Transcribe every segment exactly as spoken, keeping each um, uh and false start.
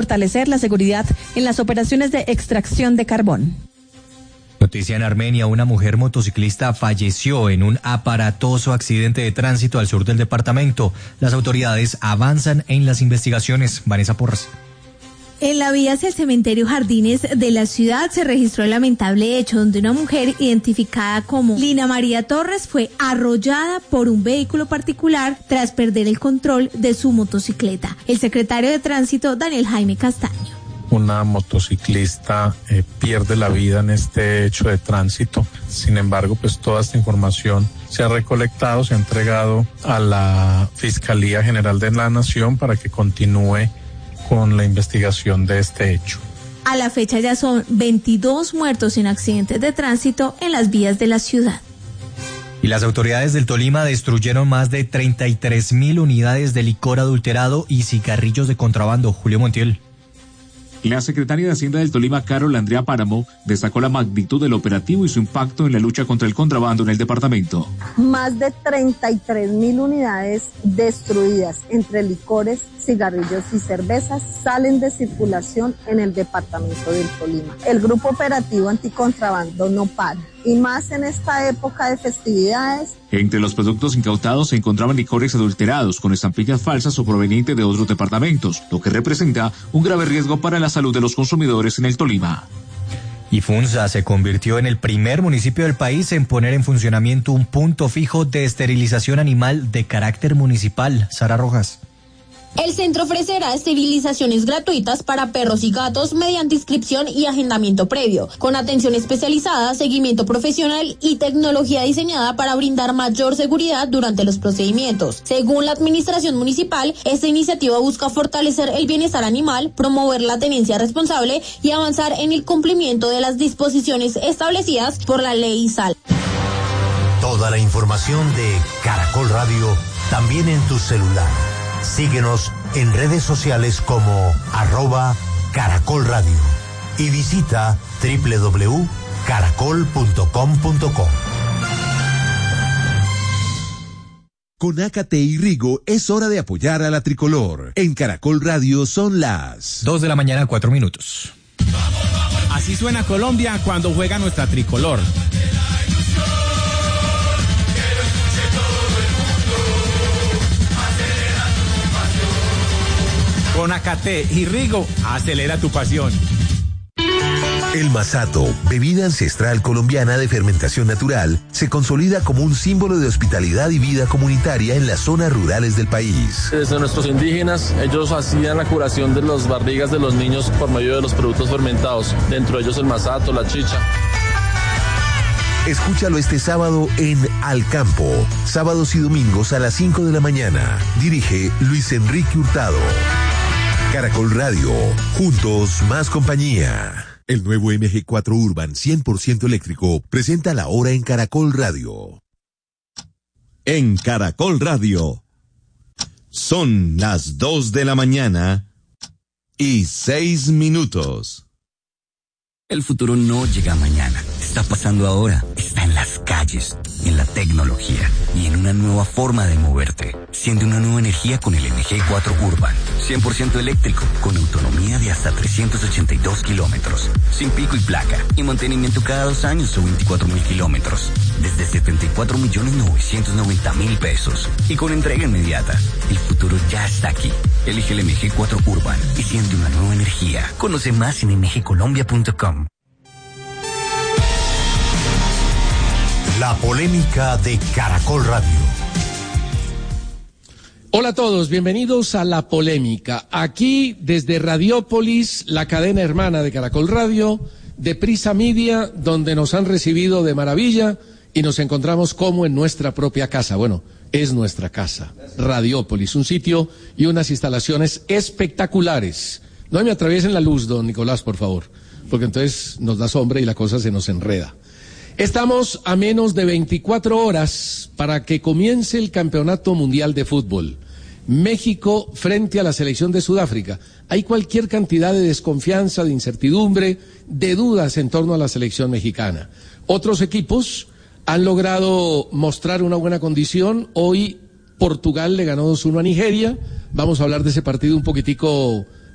fortalecer la seguridad en las operaciones de extracción de carbón. Noticia en Armenia, una mujer motociclista falleció en un aparatoso accidente de tránsito al sur del departamento. Las autoridades avanzan en las investigaciones. Vanessa Porras. En la vía hacia el cementerio Jardines de la ciudad se registró el lamentable hecho donde una mujer identificada como Lina María Torres fue arrollada por un vehículo particular tras perder el control de su motocicleta. El secretario de Tránsito, Daniel Jaime Castaño. Una motociclista eh, pierde la vida en este hecho de tránsito. Sin embargo, pues toda esta información se ha recolectado, se ha entregado a la Fiscalía General de la Nación para que continúe con la investigación de este hecho. A la fecha ya son veintidós muertos en accidentes de tránsito en las vías de la ciudad. Y las autoridades del Tolima destruyeron más de treinta y tres mil unidades de licor adulterado y cigarrillos de contrabando. Julio Montiel. La secretaria de Hacienda del Tolima, Carol Andrea Páramo, destacó la magnitud del operativo y su impacto en la lucha contra el contrabando en el departamento. Más de treinta y tres mil unidades destruidas entre licores, cigarrillos y cervezas salen de circulación en el departamento del Tolima. El grupo operativo anticontrabando no para, y más en esta época de festividades. Entre los productos incautados se encontraban licores adulterados con estampillas falsas o provenientes de otros departamentos, lo que representa un grave riesgo para la salud de los consumidores en el Tolima. Y Funza se convirtió en el primer municipio del país en poner en funcionamiento un punto fijo de esterilización animal de carácter municipal. Sara Rojas. El centro ofrecerá esterilizaciones gratuitas para perros y gatos mediante inscripción y agendamiento previo, con atención especializada, seguimiento profesional y tecnología diseñada para brindar mayor seguridad durante los procedimientos. Según la administración municipal, esta iniciativa busca fortalecer el bienestar animal, promover la tenencia responsable y avanzar en el cumplimiento de las disposiciones establecidas por la ley S A L. Toda la información de Caracol Radio también en tu celular. Síguenos en redes sociales como arroba Caracol Radio y visita doble u doble u doble u punto caracol punto com punto co. Con Ácate y Rigo es hora de apoyar a la tricolor. En Caracol Radio son las dos de la mañana, cuatro minutos. Así suena Colombia cuando juega nuestra tricolor. Con Ácate y Rigo, acelera tu pasión. El masato, bebida ancestral colombiana de fermentación natural, se consolida como un símbolo de hospitalidad y vida comunitaria en las zonas rurales del país. Desde nuestros indígenas, ellos hacían la curación de las barrigas de los niños por medio de los productos fermentados, dentro de ellos el masato, la chicha. Escúchalo este sábado en Al Campo, sábados y domingos a las cinco de la mañana. Dirige Luis Enrique Hurtado. Caracol Radio, juntos más compañía. El nuevo M G cuatro Urban cien por ciento eléctrico presenta la hora en Caracol Radio. En Caracol Radio, son las dos de la mañana y seis minutos. El futuro no llega mañana, está pasando ahora, está en las calles, en la tecnología y en una nueva forma de moverte. Siente una nueva energía con el M G cuatro Urban, cien por ciento eléctrico, con autonomía de hasta trescientos ochenta y dos kilómetros, sin pico y placa, y mantenimiento cada dos años o veinticuatro mil kilómetros, desde setenta y cuatro millones novecientos noventa mil pesos, y con entrega inmediata. El futuro ya está aquí. Elige el M G cuatro Urban y siente una nueva energía. Conoce más en m g colombia punto com. La polémica de Caracol Radio. Hola a todos, bienvenidos a La Polémica. Aquí desde Radiópolis, la cadena hermana de Caracol Radio, de Prisa Media, donde nos han recibido de maravilla y nos encontramos como en nuestra propia casa. Bueno, es nuestra casa, Radiópolis, un sitio y unas instalaciones espectaculares. No me atraviesen la luz, don Nicolás, por favor, porque entonces nos da sombra y la cosa se nos enreda. Estamos a menos de veinticuatro horas para que comience el Campeonato Mundial de Fútbol. México frente a la selección de Sudáfrica. Hay cualquier cantidad de desconfianza, de incertidumbre, de dudas en torno a la selección mexicana. Otros equipos han logrado mostrar una buena condición. Hoy Portugal le ganó dos uno a Nigeria. Vamos a hablar de ese partido un poquitico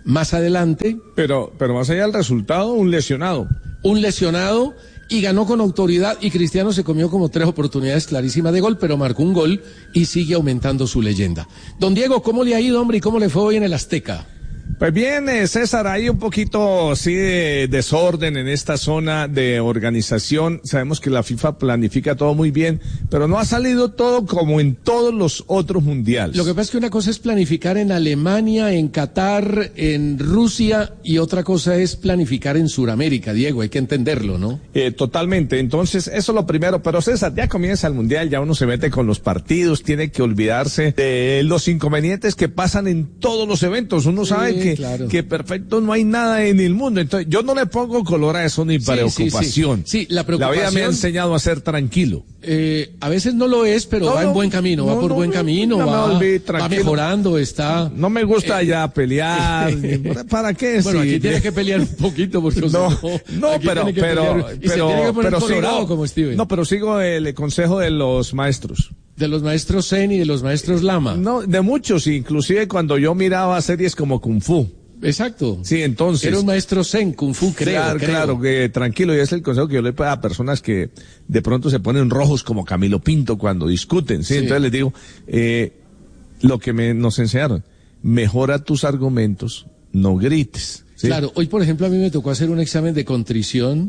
más adelante. Pero, pero más allá del resultado, un lesionado. Un lesionado y ganó con autoridad y Cristiano se comió como tres oportunidades clarísimas de gol, pero marcó un gol y sigue aumentando su leyenda. Don Diego, ¿cómo le ha ido, hombre, y cómo le fue hoy en el Azteca? Pues bien, eh, César, hay un poquito sí de desorden en esta zona de organización. Sabemos que la FIFA planifica todo muy bien, pero no ha salido todo como en todos los otros mundiales. Lo que pasa es que una cosa es planificar en Alemania, en Qatar, en Rusia, y otra cosa es planificar en Sudamérica, Diego, hay que entenderlo, ¿no? Eh, totalmente, entonces eso es lo primero, pero César, ya comienza el mundial, ya uno se mete con los partidos, tiene que olvidarse de los inconvenientes que pasan en todos los eventos. Uno sabe que, claro. que perfecto no hay nada en el mundo, entonces yo no le pongo color a eso ni Sí, preocupación. Sí, sí. sí, la preocupación. La vida me ha enseñado a ser tranquilo. Eh, a veces no lo es, pero no, va en buen camino, no, va por no, buen no, camino, no va, va mejorando, está... No me gusta eh, ya pelear, ¿para qué? Bueno, sí, aquí tiene que pelear un poquito, porque no, no, no pero, pero, pero, y se tiene que poner pero colorado sigo, como Steven. No, pero sigo el consejo de los maestros. De los maestros Zen y de los maestros Lama. No, de muchos, inclusive cuando yo miraba series como Kung Fu. Exacto. Sí, entonces. Era un maestro Zen, Kung Fu, creo. Claro, creo. claro, que tranquilo, y es el consejo que yo le doy a personas que de pronto se ponen rojos como Camilo Pinto cuando discuten, ¿sí? sí. Entonces les digo, eh, lo que me, nos enseñaron, mejora tus argumentos, no grites. ¿Sí? Claro, hoy por ejemplo a mí me tocó hacer un examen de contrición,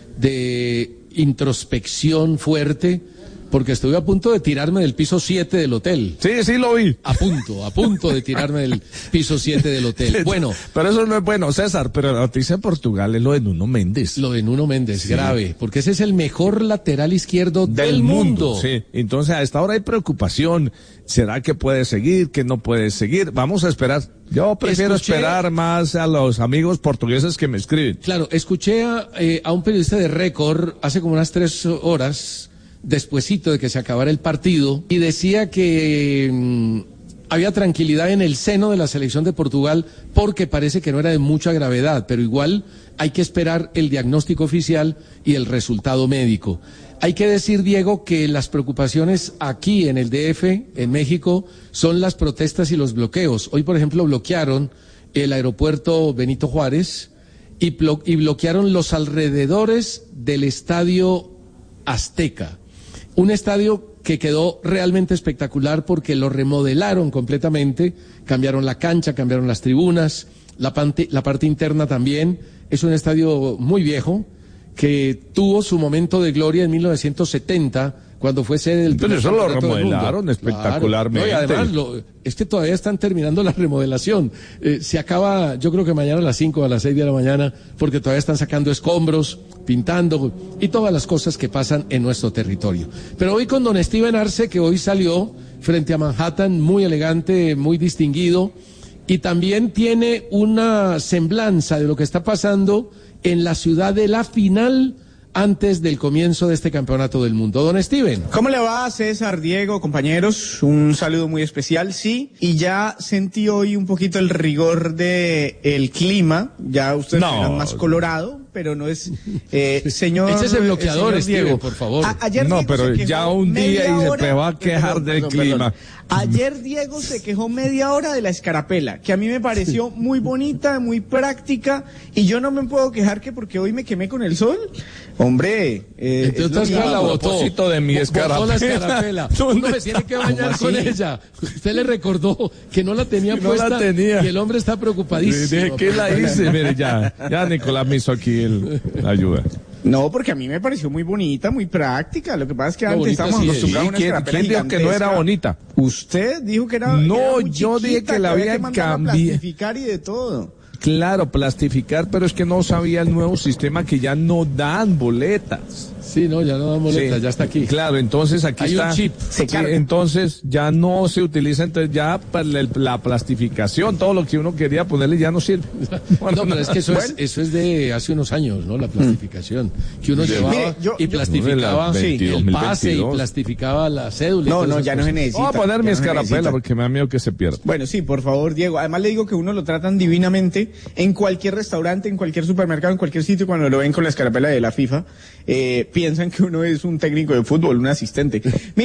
de introspección fuerte, porque estuve a punto de tirarme del piso siete del hotel. Sí, sí lo vi. A punto, a punto de tirarme del piso siete del hotel. Bueno. Pero eso no es bueno, César, pero la noticia de Portugal es lo de Nuno Méndez. Lo de Nuno Méndez, sí. grave, porque ese es el mejor lateral izquierdo del, del mundo. mundo. Sí, entonces a esta hora hay preocupación. ¿Será que puede seguir, que no puede seguir? Vamos a esperar. Yo prefiero escuché, esperar más a los amigos portugueses que me escriben. Claro, escuché a, eh, a un periodista de Récord hace como unas tres horas, despuesito de que se acabara el partido, y decía que mmm, había tranquilidad en el seno de la selección de Portugal porque parece que no era de mucha gravedad, pero igual hay que esperar el diagnóstico oficial y el resultado médico. Hay que decir, Diego, que las preocupaciones aquí en el D F, en México, son las protestas y los bloqueos. Hoy, por ejemplo, bloquearon el aeropuerto Benito Juárez y, blo- y bloquearon los alrededores del Estadio Azteca. Un estadio que quedó realmente espectacular porque lo remodelaron completamente, cambiaron la cancha, cambiaron las tribunas, la parte, la parte interna también. Es un estadio muy viejo que tuvo su momento de gloria en mil novecientos setenta, cuando fue sede del... Pero eso lo remodelaron espectacularmente. Claro. No, y además, lo, es que todavía están terminando la remodelación. Eh, se acaba, yo creo que mañana a las cinco o a las seis de la mañana, porque todavía están sacando escombros, pintando, y todas las cosas que pasan en nuestro territorio. Pero hoy con don Steven Arce, que hoy salió frente a Manhattan, muy elegante, muy distinguido, y también tiene una semblanza de lo que está pasando en la ciudad de la final antes del comienzo de este campeonato del mundo. Don Steven. ¿Cómo le va, César, Diego, compañeros? Un saludo muy especial, sí. Y ya sentí hoy un poquito el rigor de el clima. Ya ustedes no. verán más colorado, pero no es... Eh, señor... Échese bloqueador, Steven, Diego, por favor. A, ayer no, pero ya un día y se te va a quejar perdón, del perdón, clima. Perdón. Ayer Diego se quejó media hora de la escarapela, que a mí me pareció muy bonita, muy práctica, y yo no me puedo quejar que porque hoy me quemé con el sol. Hombre, eh, entonces es la botó de mi escarapela. la escarapela. Uno me tiene que bañar con ella. Usted le recordó que no la tenía no puesta la tenía. Y el hombre está preocupadísimo. ¿Qué la hice? Mire, ya, ya Nicolás me hizo aquí el, la ayuda. No, porque a mí me pareció muy bonita, muy práctica. Lo que pasa es que no, antes estábamos sí, acostumbrados a una escarapela ¿Quién dijo que no era bonita? Usted dijo que era No, que era muy yo chiquita, dije que la había cambiado. Plastificar y de todo. Claro, plastificar, pero es que no sabía el nuevo sistema que ya no dan boletas. Sí, no, ya no dan boletas, sí. Ya está aquí. Claro, entonces aquí Hay está. un chip. Sí, entonces ya no se utiliza, entonces ya la, la plastificación, todo lo que uno quería ponerle ya no sirve. Bueno, no, pero es que eso, bueno. es, eso es de hace unos años, ¿no? La plastificación. Que uno llevaba Mire, yo, y plastificaba yo, sí, el pase y plastificaba la cédula. No, no, ya cosas. No se necesita. Voy a poner mi escarapela porque me da miedo que se pierda. Bueno, sí, por favor, Diego. Además le digo que uno lo tratan divinamente en cualquier restaurante, en cualquier supermercado, en cualquier sitio, cuando lo ven con la escarapela de la FIFA, eh, piensan que uno es un técnico de fútbol, un asistente. Mire,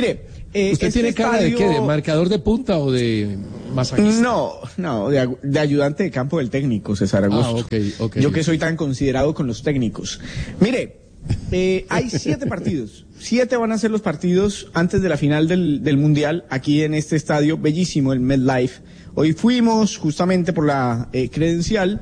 Eh, ¿Usted este tiene cara estadio... de qué? ¿De marcador de punta o de masajista? No, no, de, de ayudante de campo del técnico, César Augusto. Ah, okay, okay. Yo que soy tan considerado con los técnicos. Mire, eh, hay siete partidos. Siete van a ser los partidos antes de la final del, del Mundial, aquí en este estadio bellísimo, el MetLife. Hoy fuimos justamente por la eh, credencial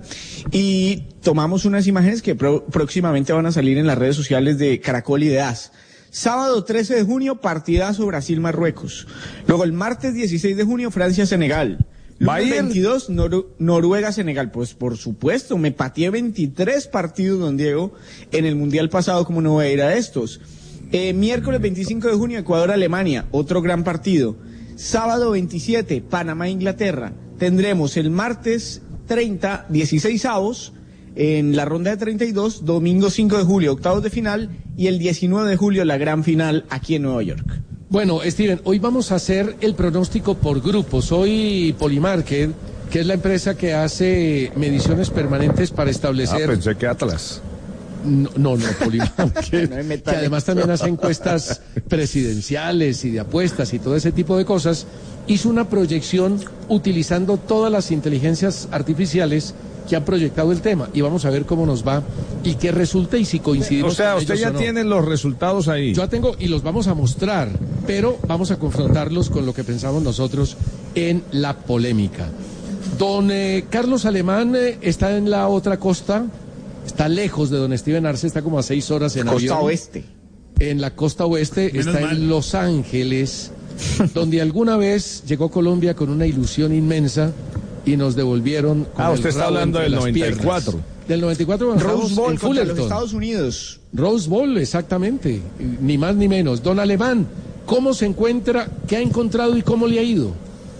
y tomamos unas imágenes que pro, próximamente van a salir en las redes sociales de Caracol y de A S. Sábado trece de junio, partidazo Brasil-Marruecos. Luego el martes dieciséis de junio, Francia-Senegal. Lunes veintidós, Nor- Noruega-Senegal. Pues por supuesto, me pateé veintitrés partidos, don Diego, en el Mundial pasado, como no voy a ir a estos. Eh, miércoles veinticinco de junio, Ecuador-Alemania, otro gran partido. Sábado veintisiete, Panamá-Inglaterra. Tendremos el martes treinta, dieciséis avos. En la ronda de treinta y dos, domingo cinco de julio, octavos de final, y el diecinueve de julio, la gran final aquí en Nueva York. Bueno, Steven, hoy vamos a hacer el pronóstico por grupos. Hoy Polymarket, que es la empresa que hace mediciones permanentes para establecer... Ah, pensé que Atlas. No, no, no Polymarket, no que además también hace encuestas presidenciales y de apuestas y todo ese tipo de cosas, hizo una proyección utilizando todas las inteligencias artificiales que han proyectado el tema, y vamos a ver cómo nos va y qué resulta y si coincidimos. O sea, con usted ellos ya o no. tiene los resultados ahí. Yo ya tengo y los vamos a mostrar, pero vamos a confrontarlos con lo que pensamos nosotros en la polémica. Don eh, Carlos Alemán eh, está en la otra costa, está lejos de don Steven Arce, está como a seis horas en Costa avión. oeste. En la costa oeste, Menos está mal. en Los Ángeles, donde alguna vez llegó Colombia con una ilusión inmensa y nos devolvieron con Ah, el usted está rabo hablando entre del las noventa y cuatro. piernas. Del noventa y cuatro Rose bajamos Bowl en contra los Fullerton. Estados Unidos. Rose Bowl, exactamente, ni más ni menos. Don Alemán, ¿cómo se encuentra? ¿Qué ha encontrado y cómo le ha ido?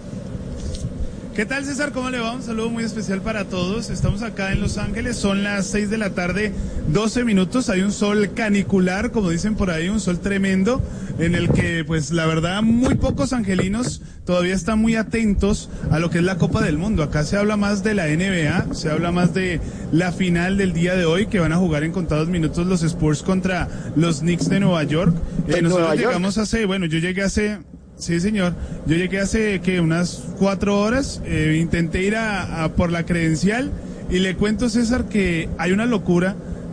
¿Qué tal, César? ¿Cómo le va? Un saludo muy especial para todos. Estamos acá en Los Ángeles, son las seis de la tarde, doce minutos. Hay un sol canicular, como dicen por ahí, un sol tremendo, en el que, pues, la verdad, muy pocos angelinos todavía están muy atentos a lo que es la Copa del Mundo. Acá se habla más de la N B A, se habla más de la final del día de hoy, que van a jugar en contados minutos los Spurs contra los Knicks de Nueva York. Eh, nosotros Nueva York? llegamos hace, bueno, yo llegué hace... Sí, señor. Yo llegué hace que unas cuatro horas, eh, intenté ir a, a por la credencial y le cuento, César, que hay una locura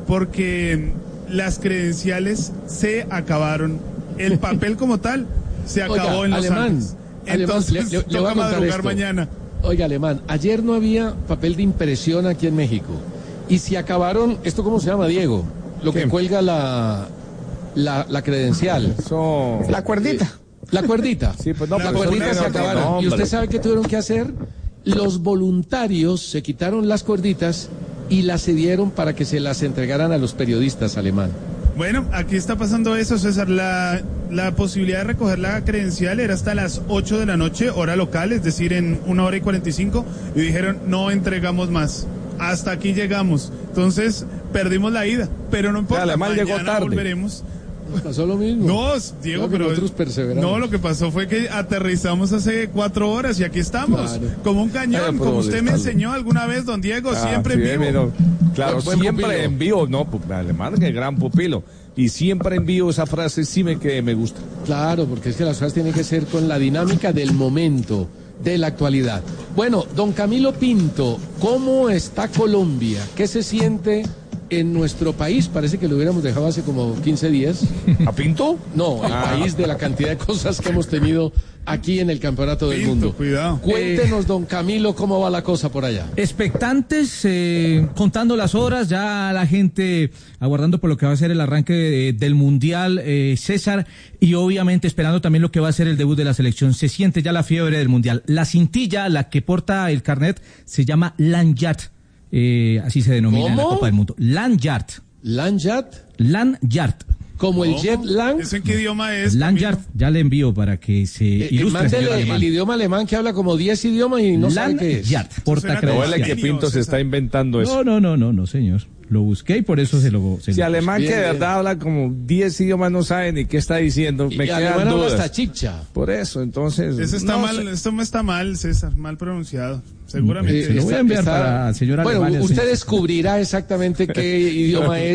porque las credenciales se acabaron. El papel como tal se acabó. Oiga, en Los Alemán, Ángeles. Entonces, Alemán, le, le, le voy a toca madrugar esto. mañana. Oiga, Alemán, ayer no había papel de impresión aquí en México. Y si acabaron, ¿esto cómo se llama, Diego? Lo que ¿Qué? cuelga la, la, la credencial. Eso... La cuerdita. La cuerdita. Sí, pues no, la pues cuerdita no, se no, acabaron. no, ¿Y usted hombre. sabe qué tuvieron que hacer? Los voluntarios se quitaron las cuerditas y las cedieron para que se las entregaran a los periodistas, Alemán. Bueno, aquí está pasando eso, César. La, la posibilidad de recoger la credencial era hasta las ocho de la noche, hora local, es decir, en una hora y cuarenta y cinco, y dijeron, no entregamos más. Hasta aquí llegamos. Entonces, perdimos la ida, pero no importa, Alemán mañana llegó tarde. volveremos. Nos pasó lo mismo. No, Diego, Creo que pero nosotros perseveramos. no, lo que pasó fue que aterrizamos hace cuatro horas y aquí estamos, Claro. como un cañón, Ay, por como usted me molestarlo. enseñó alguna vez, don Diego, Ah, siempre sí, en vivo. mira, claro, Buen siempre pupilo. en vivo, no, pu- Alemán, que gran pupilo. Y siempre en vivo esa frase sí me que me gusta. Claro, porque es que las cosas tienen que ser con la dinámica del momento, de la actualidad. Bueno, don Camilo Pinto, ¿cómo está Colombia? ¿Qué se siente en nuestro país? Parece que lo hubiéramos dejado hace como quince días. ¿A Pinto? No, el Ah. país de la cantidad de cosas que hemos tenido aquí en el Campeonato del Pinto, Mundo. cuidado. Cuéntenos, don Camilo, cómo va la cosa por allá. Expectantes, eh, contando las horas, ya la gente aguardando por lo que va a ser el arranque de- del Mundial, eh, César, y obviamente esperando también lo que va a ser el debut de la selección. Se siente ya la fiebre del Mundial. La cintilla, la que porta el carnet, se llama Lanyard, eh, así se denomina en la ¿Cómo? Copa del Mundo. Lanyard. Lanyard, Lanyard. como el ¿Cómo? jet lag. ¿Eso en qué idioma es? Lanyard, Camilo? ya le envío para que se Eh, eh, ilustre, señor mándele alemán. el idioma alemán que habla como diez idiomas y no sabe qué es. Lanyard, porta suena No como vale credencial. que Pinto se está inventando eso. No, no, no, no, no, señor. Lo busqué y por eso se lo... Se Si lo- alemán Bien, que de bien. verdad habla como diez idiomas no sabe ni qué está diciendo, Y me alemán quedan habla dudas. hasta chicha. Por eso, entonces... Eso está no mal, sé. esto me está mal, César, mal pronunciado. Seguramente. Eh, se lo voy a enviar para el señor Bueno, alemán y al usted señor- descubrirá exactamente qué idioma es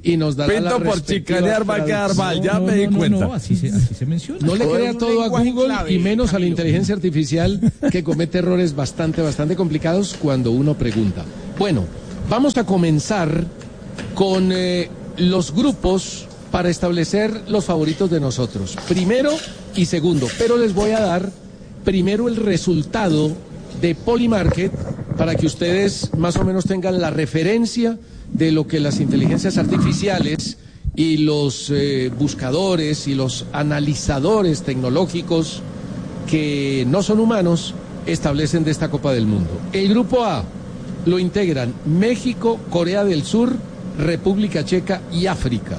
y nos dará Pinto la por respectiva chicanear va a quedar mal, ya no, me di no, cuenta. No, así se, así se menciona. No le Todo crea un todo a lenguaje Google clave, y menos a la Camilo. inteligencia artificial que comete errores bastante, bastante complicados cuando uno pregunta. Bueno, vamos a comenzar con eh, los grupos para establecer los favoritos de nosotros. Primero y segundo, pero les voy a dar primero el resultado de Polymarket para que ustedes más o menos tengan la referencia de lo que las inteligencias artificiales y los eh, buscadores y los analizadores tecnológicos que no son humanos establecen de esta Copa del Mundo. El grupo A lo integran México, Corea del Sur, República Checa y África.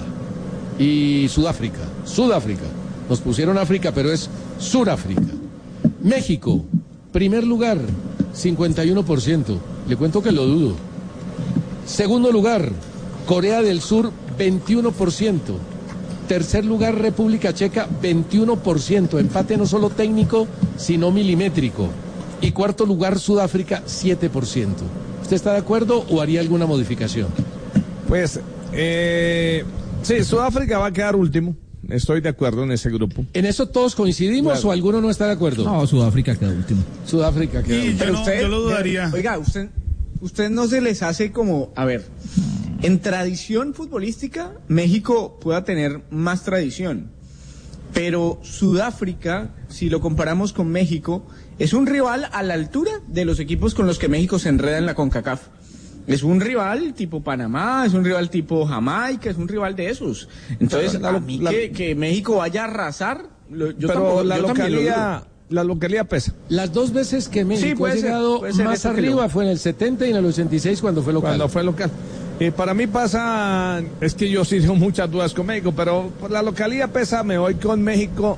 Y Sudáfrica, Sudáfrica. Nos pusieron África, pero es Suráfrica. México, primer lugar, cincuenta y uno por ciento. Le cuento que lo dudo. Segundo lugar, Corea del Sur, veintiuno por ciento. Tercer lugar, República Checa, veintiuno por ciento. Empate no solo técnico, sino milimétrico. Y cuarto lugar, Sudáfrica, siete por ciento. ¿Usted está de acuerdo o haría alguna modificación? Pues, eh, sí, Sudáfrica va a quedar último. Estoy de acuerdo en ese grupo. ¿En eso todos coincidimos Claro. o alguno no está de acuerdo? No, Sudáfrica queda último. Sudáfrica queda Y último. yo, Pero no, usted, yo lo dudaría. Oiga, usted, usted no se les hace como, a ver, en tradición futbolística, México pueda tener más tradición, pero Sudáfrica, si lo comparamos con México, es un rival a la altura de los equipos con los que México se enreda en la CONCACAF. Es un rival tipo Panamá, es un rival tipo Jamaica, es un rival de esos. Entonces, La- a mí la- que, que México vaya a arrasar, lo- yo Pero tampoco- la yo también lo dudo. localidad, la localidad pesa. Las dos veces que México Sí, puede ha ser, llegado puede ser más eso que arriba lo- fue en el setenta y en el ochenta y seis cuando fue local. Cuando fue local. Eh, para mí pasa, es que yo sí tengo muchas dudas con México, pero por la localidad pesa, me voy con México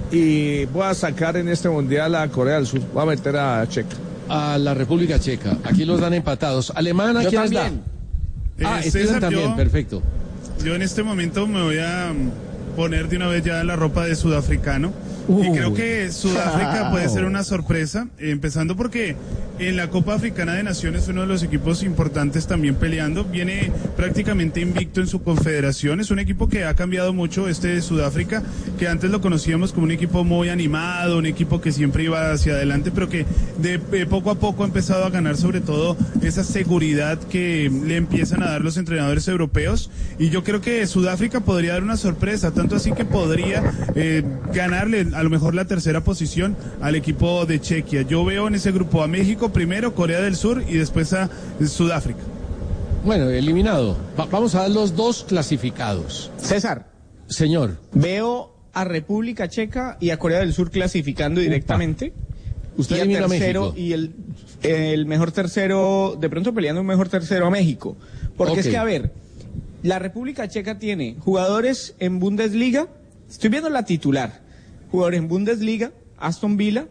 y voy a sacar en este mundial a Corea del Sur. Voy a meter a Checa. A la República Checa. Aquí los dan empatados. Alemania, Yo ¿quién les da? también. Ah, Eh, Steven César, también, yo- perfecto. Yo en este momento me voy a mm, poner de una vez ya la ropa de sudafricano. Y Uy. creo que Sudáfrica puede ser una sorpresa, eh, empezando porque en la Copa Africana de Naciones uno de los equipos importantes también peleando, viene prácticamente invicto en su confederación, es un equipo que ha cambiado mucho este de Sudáfrica, que antes lo conocíamos como un equipo muy animado, un equipo que siempre iba hacia adelante, pero que de, de poco a poco ha empezado a ganar sobre todo esa seguridad que le empiezan a dar los entrenadores europeos, y yo creo que Sudáfrica podría dar una sorpresa, tanto así que podría eh, ganarle a lo mejor la tercera posición al equipo de Chequia. Yo veo en ese grupo a México primero, Corea del Sur y después a Sudáfrica. Bueno, eliminado. Va- vamos a dar los dos clasificados. César, Señor. veo a República Checa y a Corea del Sur clasificando directamente. Usted y a elimina a tercero México. y el, el mejor tercero, de pronto peleando un mejor tercero a México. Porque Ok. es que, a ver, la República Checa tiene jugadores en Bundesliga, estoy viendo la titular, jugadores en Bundesliga, Aston Villa,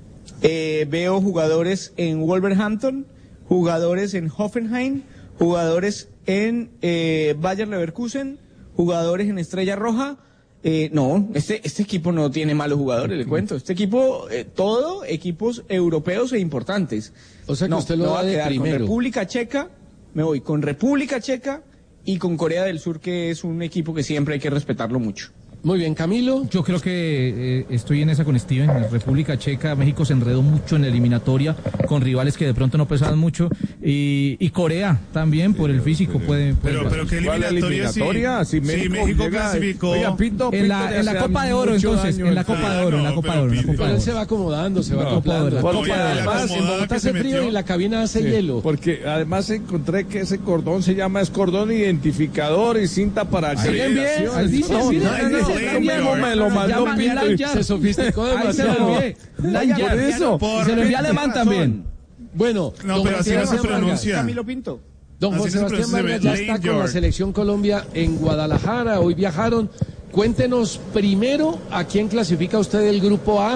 eh, veo jugadores en Wolverhampton, jugadores en Hoffenheim, jugadores en eh, Bayer Leverkusen, jugadores en Estrella Roja. Eh, no, este, este equipo no tiene malos jugadores, le cuento. Este equipo, eh, todo equipos europeos e importantes. O sea que no, usted lo no da va a de quedar primero. con República Checa, me voy con República Checa y con Corea del Sur, que es un equipo que siempre hay que respetarlo mucho. Muy bien, Camilo. Yo creo que eh, estoy en esa con Steven. En República Checa, México se enredó mucho en la eliminatoria con rivales que de pronto no pesaban mucho. Y, y Corea también, por el físico, puede. puede Pero, pero qué ¿Cuál eliminatoria, eliminatoria? si, Si México, si México llega- clasificó. Oiga, Pinto, En la, Pinto le en la hace Copa de Oro, mucho entonces. daño En la al- Copa de Oro, en la no, Copa de pero Oro. en la Pinto, Copa Pero de él Oro. se va acomodando, se va No, acoplando. la Copa Porque de Oro. además en Acomodada Bogotá que hace se frío metió. y la cabina hace Sí, hielo. porque además encontré que ese cordón se llama, es cordón identificador y cinta para Bien, bien, acreditación. dice, No, sí, no, ahí no, dice, no, bien, no, bien. no, me lo Se mandó llama Pinto. Lanyard. Se sofisticó Ahí se lo demasiado. envié. Por Lanyard. eso. Y se lo envié alemán Tiene también. razón. Bueno, No, don pero Juan así no se Sebastián Vargas. pronuncia. Camilo Pinto. Don Así Juan se Sebastián pronuncia, Vargas ya está con la Lanyard. Selección Colombia en Guadalajara. Hoy viajaron. Cuéntenos primero a quién clasifica usted del grupo A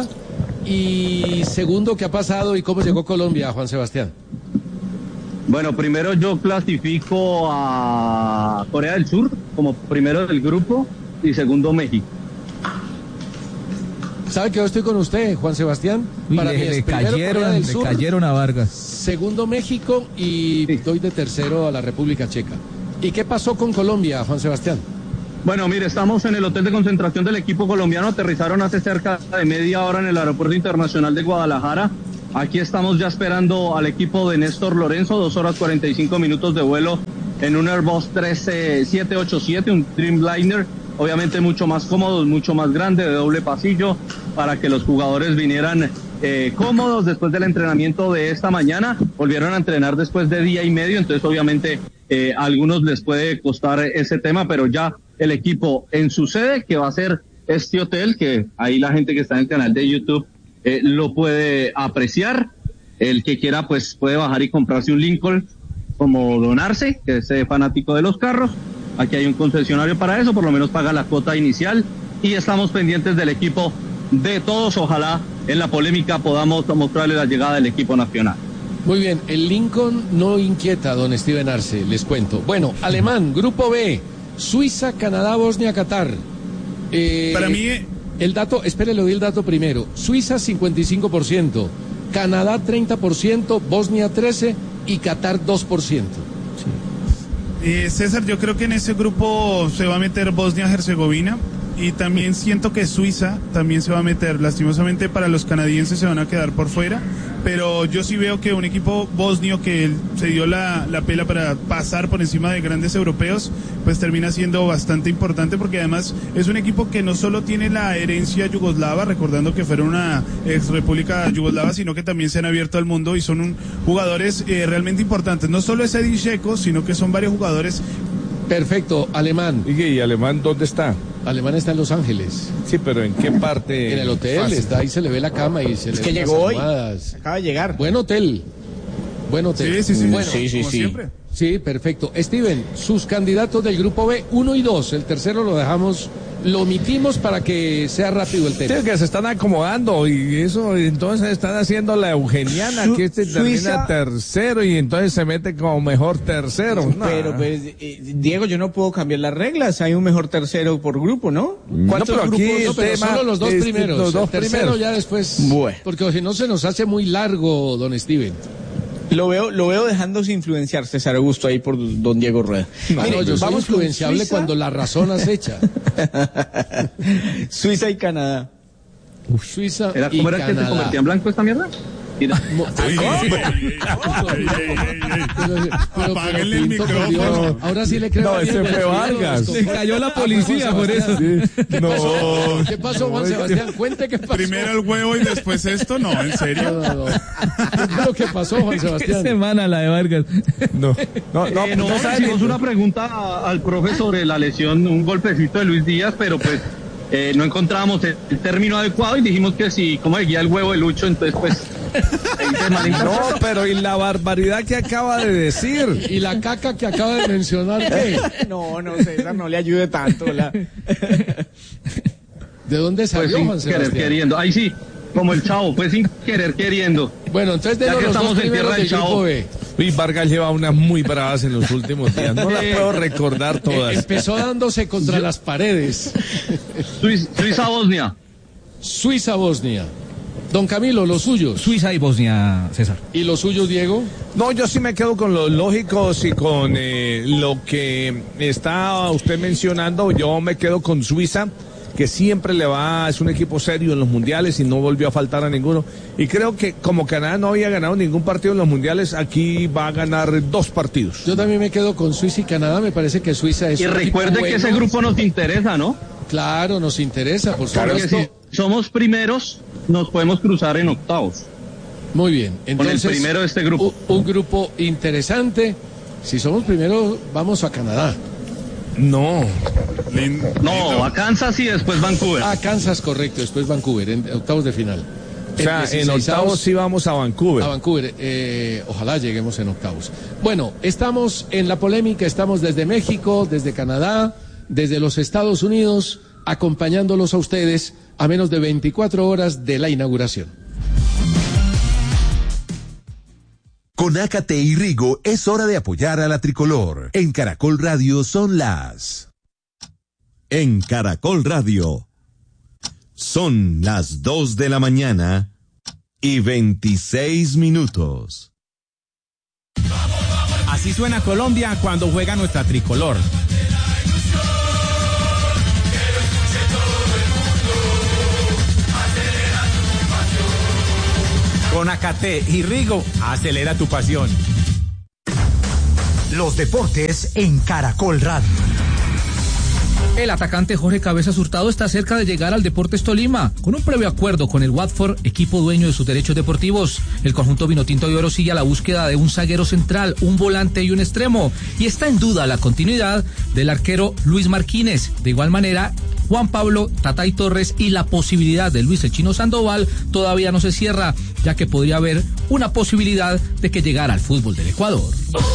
y segundo qué ha pasado y cómo llegó Colombia, Juan Sebastián. Bueno, primero yo clasifico a Corea del Sur como primero del grupo y segundo México. ¿Sabe que yo estoy con usted, Juan Sebastián? Uy, Para le, mí es le primero Corea cayeron, del le Sur, cayeron a Vargas. segundo México y doy de tercero a la República Checa. ¿Y qué pasó con Colombia, Juan Sebastián? Bueno, mire, estamos en el hotel de concentración del equipo colombiano. Aterrizaron hace cerca de media hora en el Aeropuerto Internacional de Guadalajara. Aquí estamos ya esperando al equipo de Néstor Lorenzo, dos horas cuarenta y cinco minutos de vuelo en un Airbus siete ochenta y siete, un Dreamliner, obviamente mucho más cómodo, mucho más grande, de doble pasillo, para que los jugadores vinieran eh, cómodos después del entrenamiento de esta mañana. Volvieron a entrenar después de día y medio, entonces obviamente eh, a algunos les puede costar ese tema, pero ya el equipo en su sede, que va a ser este hotel, que ahí la gente que está en el canal de YouTube eh, lo puede apreciar. El que quiera pues puede bajar y comprarse un Lincoln como donarse, que es fanático de los carros. Aquí hay un concesionario para eso, por lo menos paga la cuota inicial, y estamos pendientes del equipo de todos. Ojalá en la polémica podamos mostrarle la llegada del equipo nacional. Muy bien, el Lincoln no inquieta a don Steven Arce, les cuento. Bueno, alemán, grupo B, Suiza, Canadá, Bosnia, Qatar. Eh, Para mí... El dato, espere, le doy el dato primero. Suiza cincuenta y cinco por ciento, Canadá treinta por ciento, Bosnia trece por ciento y Qatar dos por ciento. Sí. Eh, César, yo creo que en ese grupo se va a meter Bosnia-Herzegovina. Y también siento que Suiza también se va a meter. Lastimosamente para los canadienses se van a quedar por fuera, pero yo sí veo que un equipo bosnio que se dio la, la pela para pasar por encima de grandes europeos, pues termina siendo bastante importante, porque además es un equipo que no solo tiene la herencia yugoslava, recordando que fueron una ex república yugoslava, sino que también se han abierto al mundo y son un, jugadores eh, realmente importantes. No solo es Edin Dzeko, sino que son varios jugadores. Perfecto, Alemán. ¿Y Alemán dónde está? Alemán está en Los Ángeles. Sí, pero ¿en qué parte? En el hotel, fácil. Está ahí, se le ve la cama y se es le que ven llegó las almohadas. Hoy. Acaba de llegar. Buen hotel. Buen hotel. Sí, sí, sí. Bueno, sí, sí, como sí. siempre. Sí, perfecto. Steven, sus candidatos del grupo B, uno y dos. El tercero lo dejamos, lo omitimos para que sea rápido el tema. Sí, que se están acomodando y eso, entonces están haciendo la eugeniana, Su, que este termina tercero y entonces se mete como mejor tercero. Pero, nah. pues, eh, Diego, yo no puedo cambiar las reglas. Hay un mejor tercero por grupo, ¿no? ¿Cuántos no, pero grupos? aquí No, pero tema, solo los dos este, primeros. Los dos el tercero primeros. ya después. Bueno. Porque si no se nos hace muy largo, don Steven. Lo veo, lo veo dejándose influenciar, César Augusto, ahí por don Diego Rueda. No, Mire, no, yo soy influenciable cuando la razón acecha. Suiza y Canadá. Uf, Suiza ¿Era y cómo era Canadá. que se convertía en blanco esta mierda? Apáguenle el micrófono. Ahora sí le creo. No, ese fue Vargas. Se cayó la policía por eso. Sí. ¿Qué No. pasó? ¿Qué pasó, Juan Sebastián? Cuente qué pasó. Primero el huevo y después esto, no, en serio. No, no, no. ¿Qué fue lo que pasó, Juan Sebastián? Qué semana la de Vargas. No, no, no, Eh, no, no saben. hicimos una pregunta a- al profe sobre la lesión, un golpecito de Luis Díaz, pero pues eh, no encontrábamos el, el término adecuado y dijimos que si, como seguía el huevo de Lucho, entonces pues... No, pero y la barbaridad que acaba de decir. Y la caca que acaba de mencionar, ¿qué? No, no, César, no le ayude tanto. La... ¿De dónde Pues salió, sin Juan querer Sebastián? queriendo, ahí sí, como el Chavo, fue sin querer queriendo. Bueno, entonces de Ya los que dos estamos en primeros tierra del del grupo Chavo. B. Uy, Vargas lleva unas muy bravas en los últimos días. No las Eh, puedo recordar todas. Empezó dándose contra las paredes. Suiza, Suiza-Bosnia. Suiza-Bosnia. Don Camilo, los suyos. Suiza y Bosnia, César. ¿Y los suyos, Diego? No, yo sí me quedo con los lógicos y con eh, lo que está usted mencionando. Yo me quedo con Suiza, que siempre le va, es un equipo serio en los mundiales y no volvió a faltar a ninguno. Y creo que como Canadá no había ganado ningún partido en los mundiales, aquí va a ganar dos partidos. Yo también me quedo con Suiza y Canadá. Me parece que Suiza es Y un equipo recuerde que bueno. ese grupo nos interesa, ¿no? Claro, nos interesa, por Claro que supuesto. si somos primeros, nos podemos cruzar en octavos. Muy bien. Entonces, Con el primero de este grupo. Un, un grupo interesante. Si somos primeros, vamos a Canadá. No. No, a Kansas y después Vancouver. A Kansas, correcto. Después Vancouver, en octavos de final. O sea, en octavos sí vamos a Vancouver. A Vancouver. Eh, ojalá lleguemos en octavos. Bueno, estamos en la polémica. Estamos desde México, desde Canadá, desde los Estados Unidos, acompañándolos a ustedes a menos de veinticuatro horas de la inauguración. Con Ácate y Rigo es hora de apoyar a la tricolor. En Caracol Radio son las... En Caracol Radio son las dos de la mañana y veintiséis minutos. Vamos, vamos, Así suena Colombia cuando juega nuestra tricolor. Con Acate y Rigo, acelera tu pasión. Los deportes en Caracol Radio. El atacante Jorge Cabezas Hurtado está cerca de llegar al Deportes Tolima. Con un previo acuerdo con el Watford, equipo dueño de sus derechos deportivos, el conjunto vinotinto de oro sigue a la búsqueda de un zaguero central, un volante y un extremo. Y está en duda la continuidad del arquero Luis Marquínez. De igual manera, Juan Pablo Tatay Torres y la posibilidad de Luis el Chino Sandoval todavía no se cierra, ya que podría haber una posibilidad de que llegara al fútbol del Ecuador.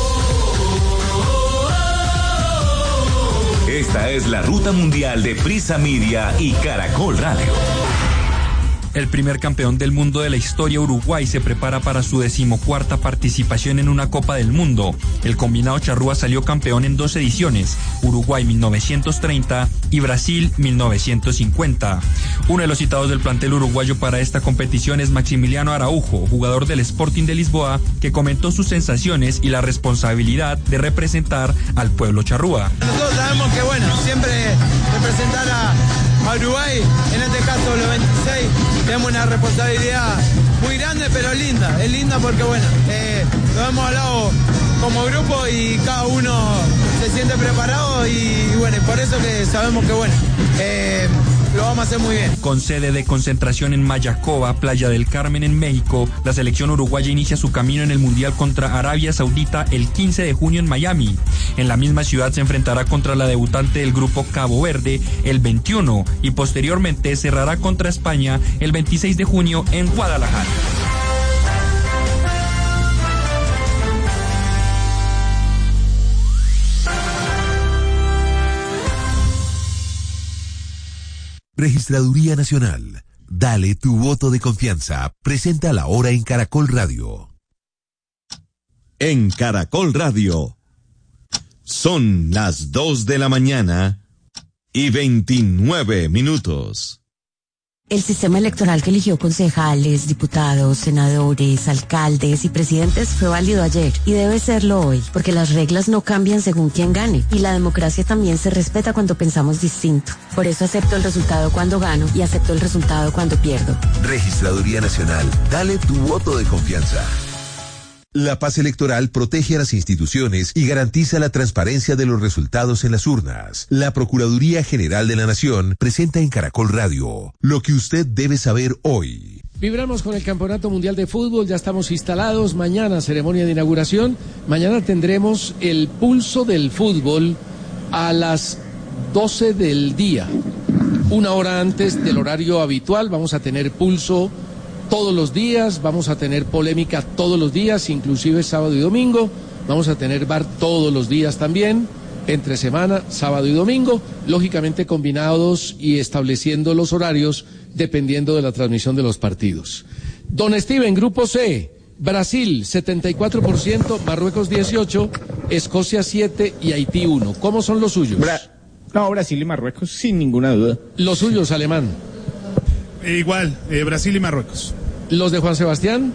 Esta es la ruta mundial de Prisa Media y Caracol Radio. El primer campeón del mundo de la historia, Uruguay, se prepara para su decimocuarta participación en una Copa del Mundo. El combinado charrúa salió campeón en dos ediciones, Uruguay mil novecientos treinta y Brasil mil novecientos cincuenta. Uno de los citados del plantel uruguayo para esta competición es Maximiliano Araujo, jugador del Sporting de Lisboa, que comentó sus sensaciones y la responsabilidad de representar al pueblo charrúa. Nosotros sabemos que, bueno, siempre representar a, a Uruguay, en este caso los veintiséis, tenemos una responsabilidad muy grande, pero linda. Es linda porque, bueno, eh, lo hemos hablado como grupo y cada uno se siente preparado y, bueno, por eso que sabemos que, bueno, eh, lo vamos a hacer muy bien. Con sede de concentración en Mayacoba, Playa del Carmen en México, la selección uruguaya inicia su camino en el Mundial contra Arabia Saudita el quince de junio en Miami. En la misma ciudad se enfrentará contra la debutante del grupo Cabo Verde el veintiuno y posteriormente cerrará contra España el veintiséis de junio en Guadalajara. Registraduría Nacional. Dale tu voto de confianza. Presenta la hora en Caracol Radio. En Caracol Radio. Son las dos de la mañana y veintinueve minutos. El sistema electoral que eligió concejales, diputados, senadores, alcaldes y presidentes fue válido ayer y debe serlo hoy, porque las reglas no cambian según quién gane y la democracia también se respeta cuando pensamos distinto. Por eso acepto el resultado cuando gano y acepto el resultado cuando pierdo. Registraduría Nacional. Dale tu voto de confianza. La paz electoral protege a las instituciones y garantiza la transparencia de los resultados en las urnas. La Procuraduría General de la Nación presenta en Caracol Radio lo que usted debe saber hoy. Vibramos con el Campeonato Mundial de Fútbol, ya estamos instalados. Mañana, ceremonia de inauguración. Mañana tendremos el pulso del fútbol a las doce del día. Una hora antes del horario habitual vamos a tener pulso todos los días, vamos a tener polémica todos los días, inclusive sábado y domingo, vamos a tener bar todos los días también, entre semana, sábado y domingo, lógicamente combinados y estableciendo los horarios dependiendo de la transmisión de los partidos. Don Steven, Grupo C, Brasil setenta y cuatro por ciento, Marruecos dieciocho por ciento, Escocia siete por ciento y Haití uno por ciento. ¿Cómo son los suyos? Bra- no, Brasil y Marruecos, sin ninguna duda. Los suyos, Alemán. Eh, igual, eh, Brasil y Marruecos. ¿Los de Juan Sebastián?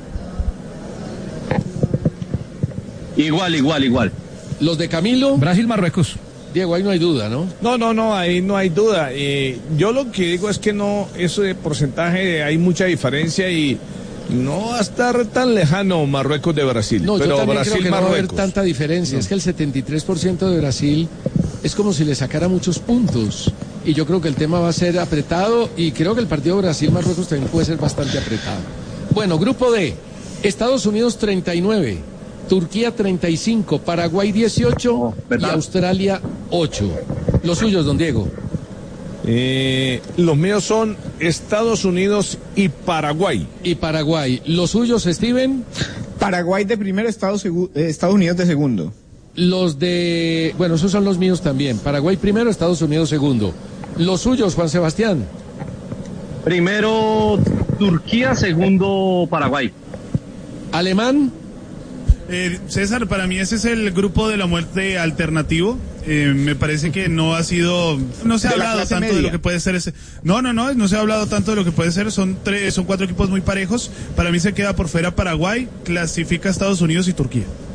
Igual, igual, igual. ¿Los de Camilo? Brasil, Marruecos. Diego, ahí no hay duda, ¿no? No, no, no, ahí no hay duda. Eh, yo lo que digo es que no, eso de porcentaje hay mucha diferencia y no va a estar tan lejano Marruecos de Brasil. No, pero yo también Brasil, creo que no va a haber Marruecos. tanta diferencia. No. Es que el setenta y tres por ciento de Brasil es como si le sacara muchos puntos. Y yo creo que el tema va a ser apretado y creo que el partido Brasil-Marruecos también puede ser bastante apretado. Bueno, Grupo D, Estados Unidos treinta y nueve, Turquía treinta y cinco, Paraguay dieciocho y Australia ocho. Los suyos, don Diego. Eh, los míos son Estados Unidos y Paraguay. Y Paraguay. ¿Los suyos, Steven? Paraguay de primero, Estados, segu- eh, Estados Unidos de segundo. Los de... Bueno, esos son los míos también. Paraguay primero, Estados Unidos segundo. Los suyos, Juan Sebastián. Primero Turquía, segundo Paraguay. ¿Alemán? Eh, César, para mí ese es el grupo de la muerte alternativo. Eh, me parece que no ha sido, no se ha hablado tanto media. de lo que puede ser ese. No, no, no, no se ha hablado tanto de lo que puede ser. Son tres, son cuatro equipos muy parejos. Para mí se queda por fuera Paraguay, clasifica Estados Unidos y Turquía. ¿Y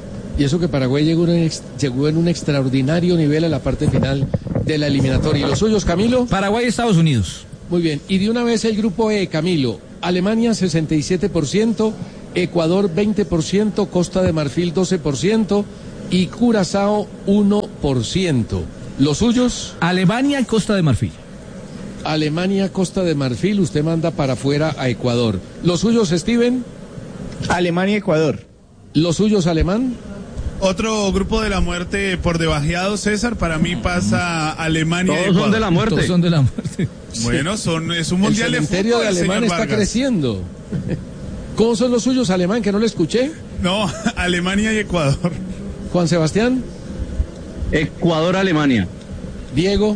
Y eso que Paraguay llegó, en ex, llegó en un extraordinario nivel a la parte final de la eliminatoria. ¿Y los suyos, Camilo? Paraguay y Estados Unidos. Muy bien. Y de una vez el grupo E, Camilo. Alemania sesenta y siete por ciento, Ecuador veinte por ciento, Costa de Marfil doce por ciento y Curazao uno por ciento. ¿Los suyos? Alemania y Costa de Marfil. Alemania, Costa de Marfil, usted manda para afuera a Ecuador. ¿Los suyos, Steven? Alemania y Ecuador. ¿Los suyos, Alemán? Otro grupo de la muerte por debajeado, César, para mí pasa Alemania. Todos y Ecuador. son de la muerte. Todos son de la muerte. Bueno, son, es un mundial de fútbol. El cementerio de Alemán está Vargas. creciendo. ¿Cómo son los suyos, Alemán, que no le escuché? No, Alemania y Ecuador. Juan Sebastián. Ecuador, Alemania. Diego.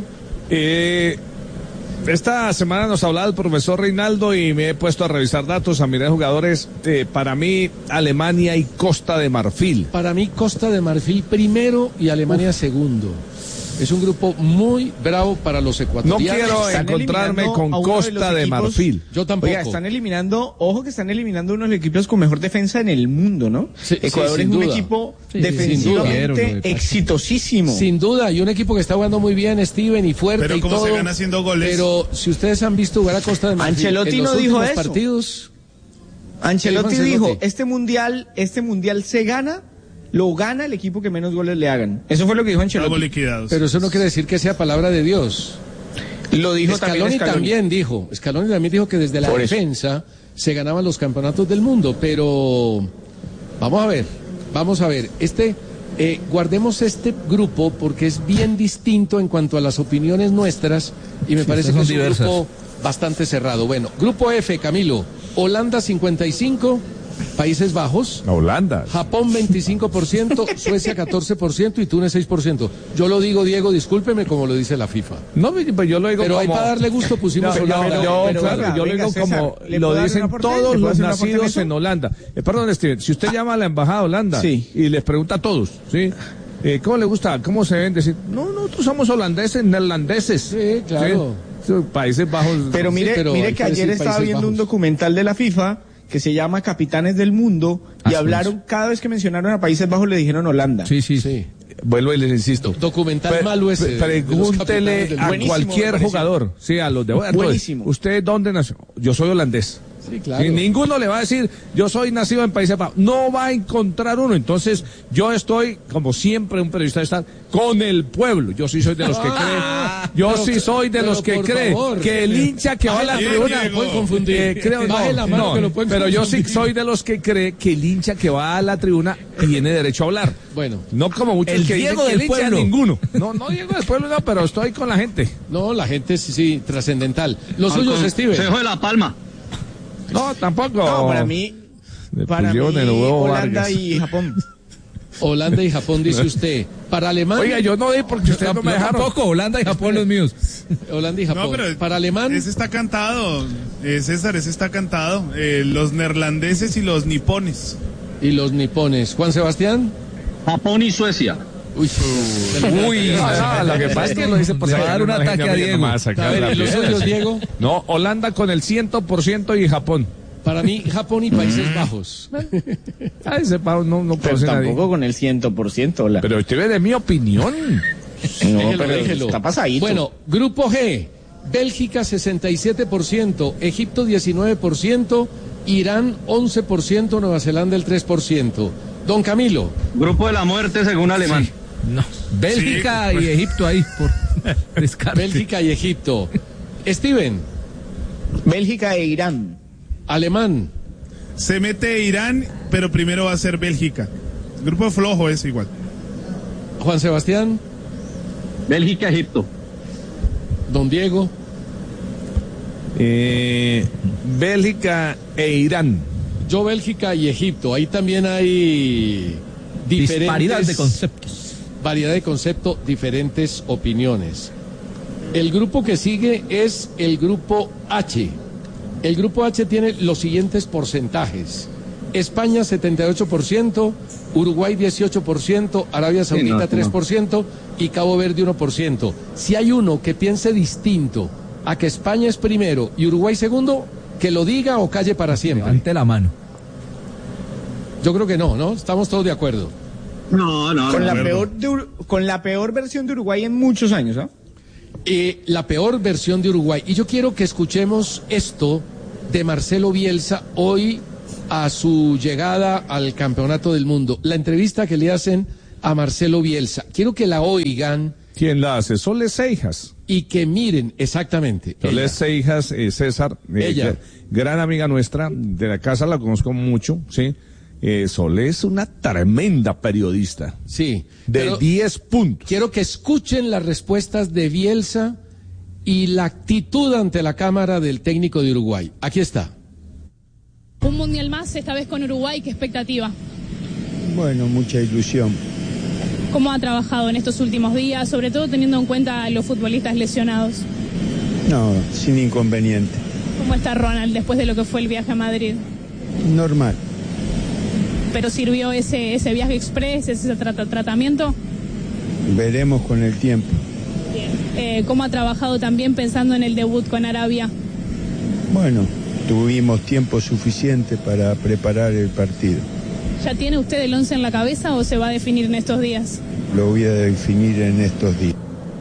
Eh, esta semana nos hablaba el profesor Reinaldo y me he puesto a revisar datos, a mirar jugadores. Eh, para mí, Alemania y Costa de Marfil. Para mí, Costa de Marfil primero y Alemania Uf. segundo. Es un grupo muy bravo para los ecuatorianos. No quiero Están encontrarme con Costa de, de Marfil. Yo tampoco. Oiga, están eliminando, ojo que están eliminando uno de los equipos con mejor defensa en el mundo, ¿no? Sí, Ecuador sí, es un duda. equipo sí, defensivamente sí, exitosísimo. Sin duda, y un equipo que está jugando muy bien, Steven, y fuerte pero y cómo todo. se gana haciendo goles. Pero si ustedes han visto jugar a Costa de Marfil Ancelotti en los no dijo últimos eso. partidos. Ancelotti, Ancelotti dijo, este mundial, este mundial se gana, lo gana el equipo que menos goles le hagan. Eso fue lo que dijo Ancelotti. Liquidados. Pero eso no quiere decir que sea palabra de Dios. Lo dijo Scaloni también Scaloni. también dijo, Scaloni también dijo que desde la Por eso. defensa se ganaban los campeonatos del mundo, pero vamos a ver, vamos a ver, este eh, guardemos este grupo porque es bien distinto en cuanto a las opiniones nuestras y me Sí, parece que son es un diversas. grupo bastante cerrado. Bueno, grupo F, Camilo, Holanda cincuenta y cinco, Países Bajos, Holanda. Japón veinticinco por ciento, Suecia catorce por ciento y Túnez seis por ciento. Yo lo digo, Diego, discúlpeme, como lo dice la FIFA. No, pues yo lo digo Pero como... ahí para darle gusto pusimos No, Holanda. yo, yo, pero claro, venga, yo lo venga, digo César, como ¿le lo puedo dar dicen un aporte? ¿Le todos puedo los hacer un aporte en nacidos eso? en Holanda. Eh, perdón, Steven, si usted llama a la embajada de Holanda Sí. y les pregunta a todos, ¿sí? Eh, ¿Cómo le gusta? ¿Cómo se ven? Decir, no, nosotros somos holandeses, neerlandeses. Sí, claro. ¿Sí? Países Bajos. Pero mire, Sí, pero hay mire que que ayer decir estaba Países viendo un Bajos. documental de la FIFA que se llama Capitanes del Mundo y Ah, hablaron, cada vez que mencionaron a Países Bajos le dijeron Holanda. Sí, sí, Sí. Vuelvo y les insisto. Documental Pre- malo ese. pre- de los capitanes Pregúntele del a mundo. cualquier Buenísimo, jugador, sí, a los de entonces, Buenísimo. ¿usted dónde nació? Yo soy holandés. Sí, claro. Y ninguno le va a decir, yo soy nacido en Países Bajos. No va a encontrar uno. Entonces, yo estoy, como siempre un periodista está, con el pueblo. Yo sí soy de los que cree, yo pero- sí soy de pero los que por cree favor, que el hincha que va a la Bien, tribuna, Diego. Pueden confundir. eh, creo, Baje no, la mano no, que lo pueden pero yo sí confundir. soy de los que cree que el hincha que va a la tribuna tiene derecho a hablar. Bueno, No como muchos El que Diego dicen que el del hincha pueblo. ninguno. No, no Diego del pueblo no, pero estoy con la gente. no, la gente sí, sí, trascendental. Los suyos, Steven. Consejo de La Palma. No, tampoco. No, para mí, Le para mí pusieron el huevo Holanda Vargas. y Japón. Holanda y Japón, dice usted. Para Alemania. Oiga, yo no di porque ustedes no me Yo dejaron. tampoco, Holanda y Japón los míos. Holanda y Japón. No, pero Para Alemán. Ese está cantado, eh, César, ese está cantado. Eh, los neerlandeses y los nipones. Y los nipones. Juan Sebastián. Japón y Suecia. Uy, Uy, Ah, lo que pasa es que lo dice por Se va a si dar un alguna ataque gente a mí Diego. no me va a sacar A ver, la ¿y los piedra. suyos, Diego? No, Holanda con el cien por ciento y Japón. Para mí, Japón y Países Bajos. Ay, ese pavo no, no Pero conoce a nadie. tampoco con el cien por ciento. Hola. Pero usted de mi opinión. No, Déjelo, pero déjelo. está pasadito. Bueno, Grupo G. Bélgica sesenta y siete por ciento, Egipto diecinueve por ciento, Irán once por ciento, Nueva Zelanda el tres por ciento. Don Camilo. Grupo de la muerte según Alemán. No. Bélgica y Egipto ahí por descarte. Bélgica y Egipto. Steven. Bélgica e Irán. Alemán. Se mete Irán, pero primero va a ser Bélgica. Grupo flojo es igual. Juan Sebastián. Bélgica, Egipto. Don Diego. Eh, Bélgica e Irán. Yo, Bélgica y Egipto. Ahí también hay diferentes... Disparidad de conceptos. Variedad de concepto, diferentes opiniones. El grupo que sigue es el grupo H. El grupo H tiene los siguientes porcentajes. España setenta y ocho por ciento, Uruguay dieciocho por ciento, Arabia Saudita Sí, no, tres por ciento y Cabo Verde uno por ciento. Si hay uno que piense distinto a que España es primero y Uruguay segundo, que lo diga o calle para siempre. Levante la mano. Yo creo que no, ¿no? Estamos todos de acuerdo. No, no, con no. La no. peor de, con la peor versión de Uruguay en muchos años, ¿ah? Eh, la peor versión de Uruguay. Y yo quiero que escuchemos esto de Marcelo Bielsa hoy a su llegada al Campeonato del Mundo. La entrevista que le hacen a Marcelo Bielsa. Quiero que la oigan. ¿Quién la hace? Sole Seijas. Y que miren, exactamente. Sole Seijas, eh, César, eh, Ella. gran amiga nuestra, de la casa la conozco mucho, ¿sí? Eh, Sole es una tremenda periodista. Sí. De diez puntos. Quiero que escuchen las respuestas de Bielsa y la actitud ante la cámara del técnico de Uruguay. Aquí está. Un mundial más, esta vez con Uruguay, ¿qué expectativa? Bueno, mucha ilusión. ¿Cómo ha trabajado en estos últimos días, sobre todo teniendo en cuenta a los futbolistas lesionados? No, sin inconveniente. ¿Cómo está Ronald después de lo que fue el viaje a Madrid? Normal. ¿Pero sirvió ese, ese viaje express, ese tra- tratamiento? Veremos con el tiempo. Bien. Eh, ¿Cómo ha trabajado también pensando en el debut con Arabia? Bueno, tuvimos tiempo suficiente para preparar el partido. ¿Ya tiene usted el once en la cabeza o se va a definir en estos días? Lo voy a definir en estos días.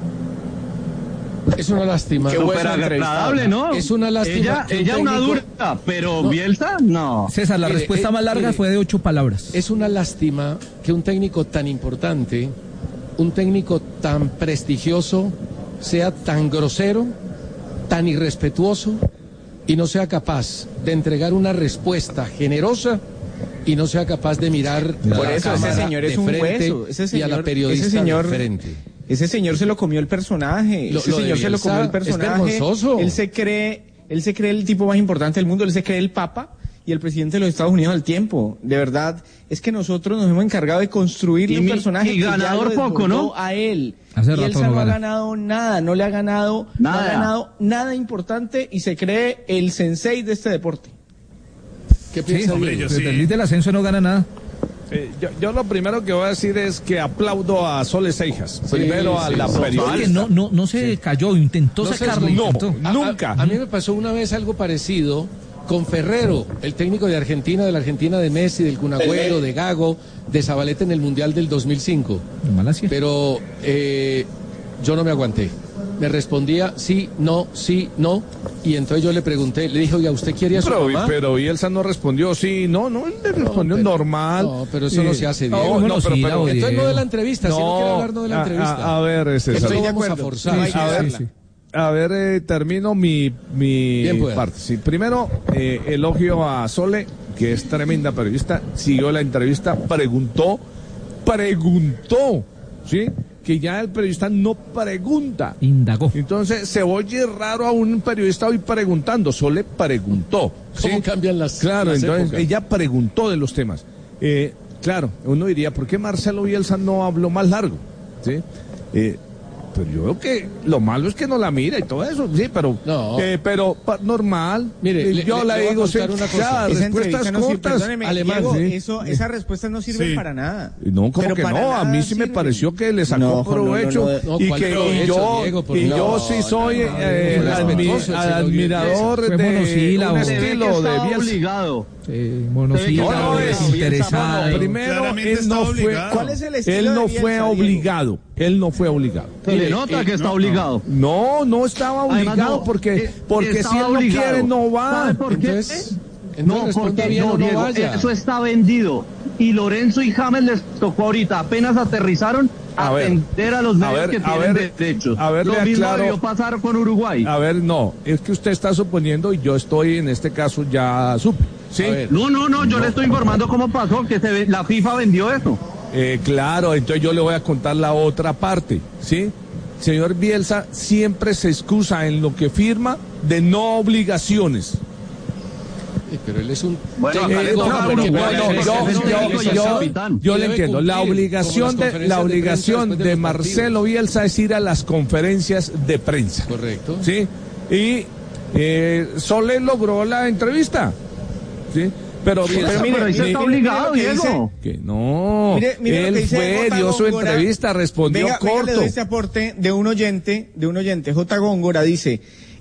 Es una lástima. Qué súper agradable, ¿no? Es una lástima. Ella, ella una técnico... dura, pero no. Bielsa, no. César, la Mire, respuesta eh, más larga mire, fue de ocho palabras. Es una lástima que un técnico tan importante, un técnico tan prestigioso, sea tan grosero, tan irrespetuoso y no sea capaz de entregar una respuesta generosa y no sea capaz de mirar Por a la eso ese cámara señor es de un frente hueso. Ese señor, y a la periodista ese señor, de frente. Ese señor se lo comió el personaje. Lo- ese lo de señor se lo Bielsa comió el es personaje. vergonzoso. Él se cree, él se cree el tipo más importante del mundo. Él se cree el Papa y el presidente de los Estados Unidos al tiempo. De verdad, es que nosotros nos hemos encargado de construir Y un mi- personaje y que ya ganador lo poco, desbordó ¿no? a él. Hace y rato él no no ha gana. ganado nada, no le ha ganado Nada. no ha ganado nada importante y se cree el sensei de este deporte. ¿Qué Sí, piensa hombre, Diego? desde el lead del ascenso no gana nada. Eh, yo, yo lo primero que voy a decir es que aplaudo a Sole Seijas. Primero a sí, la sí. periodista. Que no, no, no se cayó, intentó No se sacarlo. no, intentó. A- a- Nunca. A, mí me pasó una vez algo parecido con Ferrero, el técnico de Argentina, de la Argentina de Messi, del Kun Agüero, de Gago, de Zabaleta en el Mundial del dos mil cinco. En Malasia. Pero eh, yo no me aguanté. Me respondía sí, no, sí, no. Y entonces yo le pregunté, le dije, oiga, ¿usted quiere a su Pero, mamá? pero Bielsa no respondió, sí, no, no, él le respondió pero- normal. no, pero eso no se hace, No, Diego. no, No, pero, sí, pero- la Entonces no de la entrevista, si no quiere hablar no de la a- entrevista. A, a ver, César. Esto lo Estoy de vamos a acuerdo. forzar. Sí, hay que a ver, hacerla. A ver, eh, termino mi, mi Bien, pues. parte. Sí, primero, eh, elogio a Sole, que es tremenda periodista. Siguió la entrevista, preguntó, preguntó, ¿sí? Que ya el periodista no pregunta. Indagó. Entonces, se oye raro a un periodista hoy preguntando. Sole preguntó. ¿Cómo ¿sí? cambian las Claro, las entonces épocas? ella preguntó de los temas. Eh, claro, uno diría, ¿por qué Marcelo Bielsa no habló más largo? ¿Sí? Eh, pero yo creo que lo malo es que no la mira y todo eso, sí, pero No. eh, pero pa- normal. Mire, Eh, le- yo le- la le voy a digo, sí, contar una cosa. ya, Esa respuestas entrevista no sirve, cortas. perdóneme, alemán, Diego, sí. eso, esas respuestas no sirven Sí. para nada. No, como Pero que para no, a nada mí sí me sirven. pareció que le sacó No, no, provecho no, no, y ¿cuál que y provecho, yo Diego? Por y Dios. yo sí soy No, no, eh, no, admi- respetuoso el señor admirador Fue de monosílabo. un Se ve que estilo de estaba Bielsa. obligado. Eh, monosílabo, No, no, es- desinteresado. no, Primero, Claramente él está no fue, obligado. ¿Cuál es el estilo él no de Bielsa, fue Diego? obligado, él no fue obligado. Se le Mire, nota eh, que está no, obligado. No, no estaba Además, obligado no, porque, eh, porque si estaba él no obligado. quiere no va. ¿Sabe por qué? Entonces, entonces No, responda porque bien no, o no Diego, vaya. eso está vendido. Y Lorenzo y James les tocó ahorita, apenas aterrizaron, A ver, atender a los a medios ver, que a tienen ver, derechos. a ver, Lo le mismo aclaro- debió pasar con Uruguay. A ver, no, es que usted está suponiendo y yo estoy en este caso ya supe. ¿Sí? A ver. No, no, no, yo le estoy informando cómo pasó, que se ve- la FIFA vendió eso. Eh, claro, entonces yo le voy a contar la otra parte, ¿sí? Señor Bielsa siempre se excusa en lo que firma de no obligaciones. Sí, pero él es un Bueno, acá le técnico toca a que Uruguay, puede no, hacer yo, eso, es es un técnico técnico y es ya sabe. capitán. yo le Debe entiendo. La cumplir obligación como las de la conferencias de prensa obligación después de de los Marcelo Bielsa es ir a las conferencias de prensa. Correcto. ¿Sí? Y eh, Sole logró la entrevista. ¿Sí? Pero Bielsa, Pero mire, ahí se mire, está mire, obligado, mire lo que Diego. que no, Mire, mire lo él que dice fue, J. dio su Góngora. entrevista, respondió Venga, venga, le corto. doy este aporte de un oyente, de un oyente. J. Góngora dice,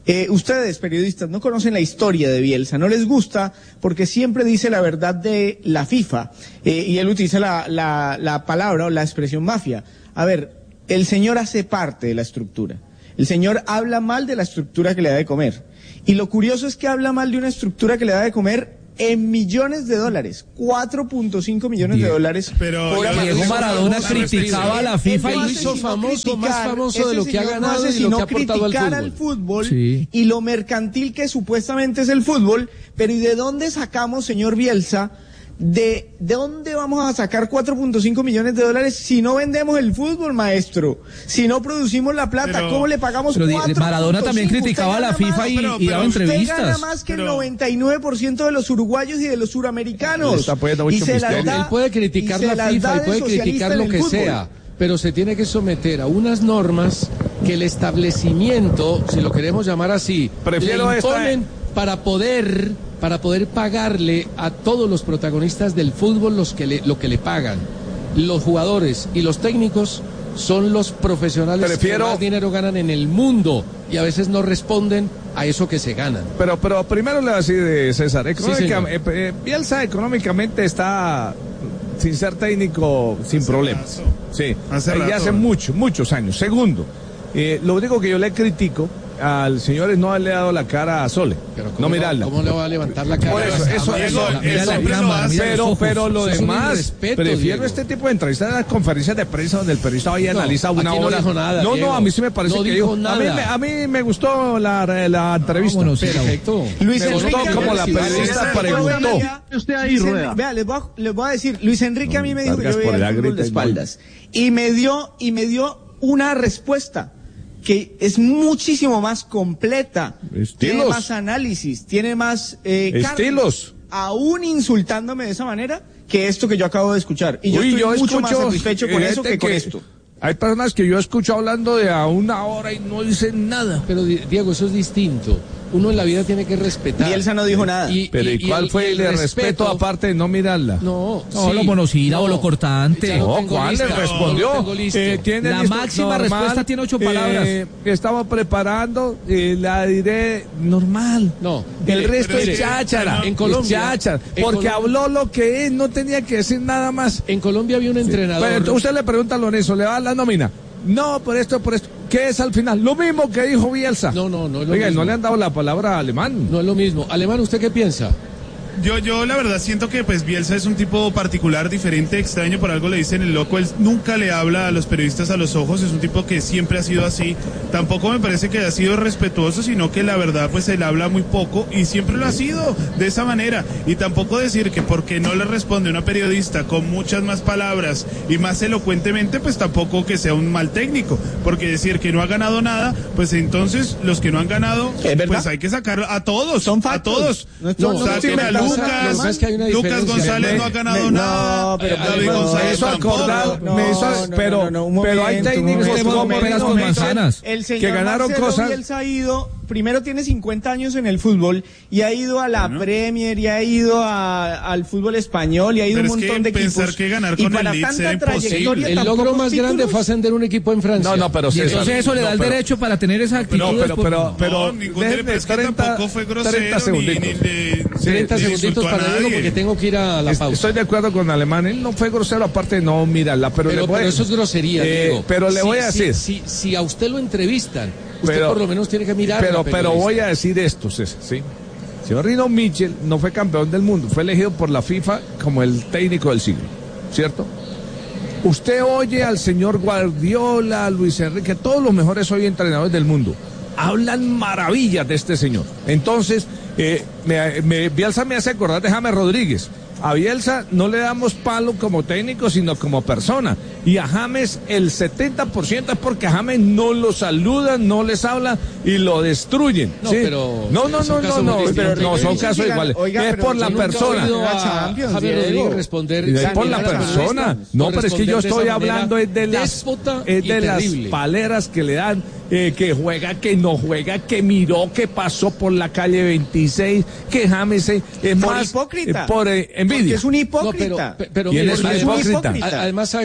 Eh, ustedes, periodistas, no conocen la historia de Bielsa, no les gusta porque siempre dice la verdad de la FIFA, eh, y él utiliza la, la, la palabra o la expresión mafia. A ver, el señor hace parte de la estructura. El señor habla mal de la estructura que le da de comer. Y lo curioso es que habla mal de una estructura que le da de comer en millones de dólares, cuatro punto cinco millones de dólares. Pero por Diego Maradona criticaba a la FIFA y lo hizo famoso, más famoso de lo que ha ganado y lo que ha aportado al fútbol. al fútbol sí. Y lo mercantil que supuestamente es el fútbol, pero ¿y de dónde sacamos, señor Bielsa? ¿De, de dónde vamos a sacar cuatro punto cinco millones de dólares si no vendemos el fútbol, maestro? Si no producimos la plata, pero, ¿cómo le pagamos pero cuatro? Maradona también criticaba a la FIFA más, y, pero, y daba entrevistas. Usted gana más que pero, el noventa y nueve por ciento de los uruguayos y de los suramericanos. Está mucho y se las da, él puede criticar y la FIFA y puede criticar lo que fútbol. sea, pero se tiene que someter a unas normas que el establecimiento, si lo queremos llamar así, Prefiero le imponen esta... para poder... para poder pagarle a todos los protagonistas del fútbol los que le, lo que le pagan. Los jugadores y los técnicos son los profesionales Prefiero... que más dinero ganan en el mundo y a veces no responden a eso que se ganan. Pero pero primero le voy a decir, César, económica, sí, eh, eh, Bielsa económicamente está, sin ser técnico, sin hace problemas. Rato. Sí, hace, eh, hace muchos, muchos años. Segundo, eh, lo único que yo le critico al señor es no haberle dado la cara a Sole, no mirarla. ¿Cómo le va a levantar la cara? Por eso, eso, eso, eso, mira la cámara, mira pero, los pero lo eso demás, respeto, prefiero Diego. este tipo de entrevistas en las conferencias de prensa donde el periodista vaya a no, analizar una aquí hora. No, dijo nada, no, Diego. no, a mí sí me parece no que dijo yo, nada. A mí, me, a mí me gustó la, la entrevista. Vámonos, perfecto. Luis me Enrique, gustó como la periodista preguntó. Usted ahí, Rueda. Vea, les voy, a, les voy a decir, Luis Enrique no, a mí me dijo que yo veía el fútbol de espaldas y me dio y me dio una respuesta que es muchísimo más completa, Estilos. Tiene más análisis, tiene más eh, estilos, aún insultándome de esa manera que esto que yo acabo de escuchar. Y yo Uy, estoy yo mucho escucho, más satisfecho con eso que, que con esto. Hay personas que yo escucho hablando de a una hora y no dicen nada. Pero Diego, eso es distinto. Uno en la vida tiene que respetar. Bielsa no dijo nada. Y, Pero ¿y, y cuál y fue el, el respeto, respeto aparte de no mirarla? No, no, sí, lo monosílabo, no, lo cortante. No, no ¿cuál le respondió? No, eh, tiene la listo, máxima normal, respuesta tiene ocho palabras. Eh, estamos preparando, eh, la diré normal. No, el mire, resto mire, es cháchara. En Colombia, cháchara, en porque Colombia, habló lo que es, no tenía que decir nada más. En Colombia había un entrenador. Sí. Pero usted le pregunta a Lorenzo, ¿le va a dar la nómina? No, por esto, por esto. ¿Qué es al final? Lo mismo que dijo Bielsa. No, no, no es lo Oiga, mismo. no le han dado la palabra a Alemán. No es lo mismo. Alemán, ¿usted qué piensa? Yo, yo la verdad siento que pues Bielsa es un tipo particular, diferente, extraño, por algo le dicen el loco, él nunca le habla a los periodistas a los ojos, es un tipo que siempre ha sido así, tampoco me parece que haya sido respetuoso, sino que la verdad pues él habla muy poco y siempre lo ha sido de esa manera, y tampoco decir que porque no le responde una periodista con muchas más palabras y más elocuentemente, pues tampoco que sea un mal técnico, porque decir que no ha ganado nada, pues entonces los que no han ganado, pues hay que sacar a todos, Son a todos, no, no, no, saquen a Lucas, es que Lucas González me, no ha ganado me, nada, no, pero, David no, González eso tampoco. acordado, no, me hizo, no, no, pero, no, no, un pero hay momento, técnicos un que momento, peras con manzanas. El señor que ganaron Marcelo cosas. Bielsa ha ido, primero tiene cincuenta años en el fútbol y ha ido a la bueno. Premier y ha ido a, al fútbol español y ha ido pero un montón que de equipos. Pensar que ganar con y para el Leeds tanta era trayectoria, el logro más títulos. grande fue ascender un equipo en Francia. No, no, pero y entonces eso le da no, el pero, derecho para tener esa actitud. No, pero, pero, pero, no, ningún derecho, tampoco fue grosero, treinta segunditos. Ni, ni de, treinta ni segunditos para Diego porque tengo que ir a la pausa. Estoy de acuerdo con Alemán, él no fue grosero, aparte de no mirarla, pero, pero, le voy, pero eso es grosería, eh, Diego. Pero le si, voy a si, decir. Si, si, si a usted lo entrevistan, usted pero, por lo menos tiene que mirar. Pero, pero voy a decir esto, César, ¿sí? El señor Rino Michel no fue campeón del mundo, fue elegido por la FIFA como el técnico del siglo, ¿cierto? Usted oye al señor Guardiola, a Luis Enrique, todos los mejores hoy entrenadores del mundo, hablan maravillas de este señor. Entonces, eh, me, me, Bielsa me hace acordar de James Rodríguez. A Bielsa no le damos palo como técnico, sino como persona. Y a James el setenta por ciento es porque a James no lo saludan, no les hablan y lo destruyen. No, ¿sí? pero no, no, no, no, no, pero no son casos iguales. Oiga, es por la persona. A a James Rodríguez responder. Es por la persona. No, pero es que yo estoy hablando es de las, es de las paleras que le dan. Eh, que juega, que no juega, que miró, que pasó por la calle veintiséis, que James es por más hipócrita. Eh, por eh, envidia. Porque es un hipócrita. No, pero, pero ¿Quién mire, es un además, hipócrita? además, ¿sabe cuál es el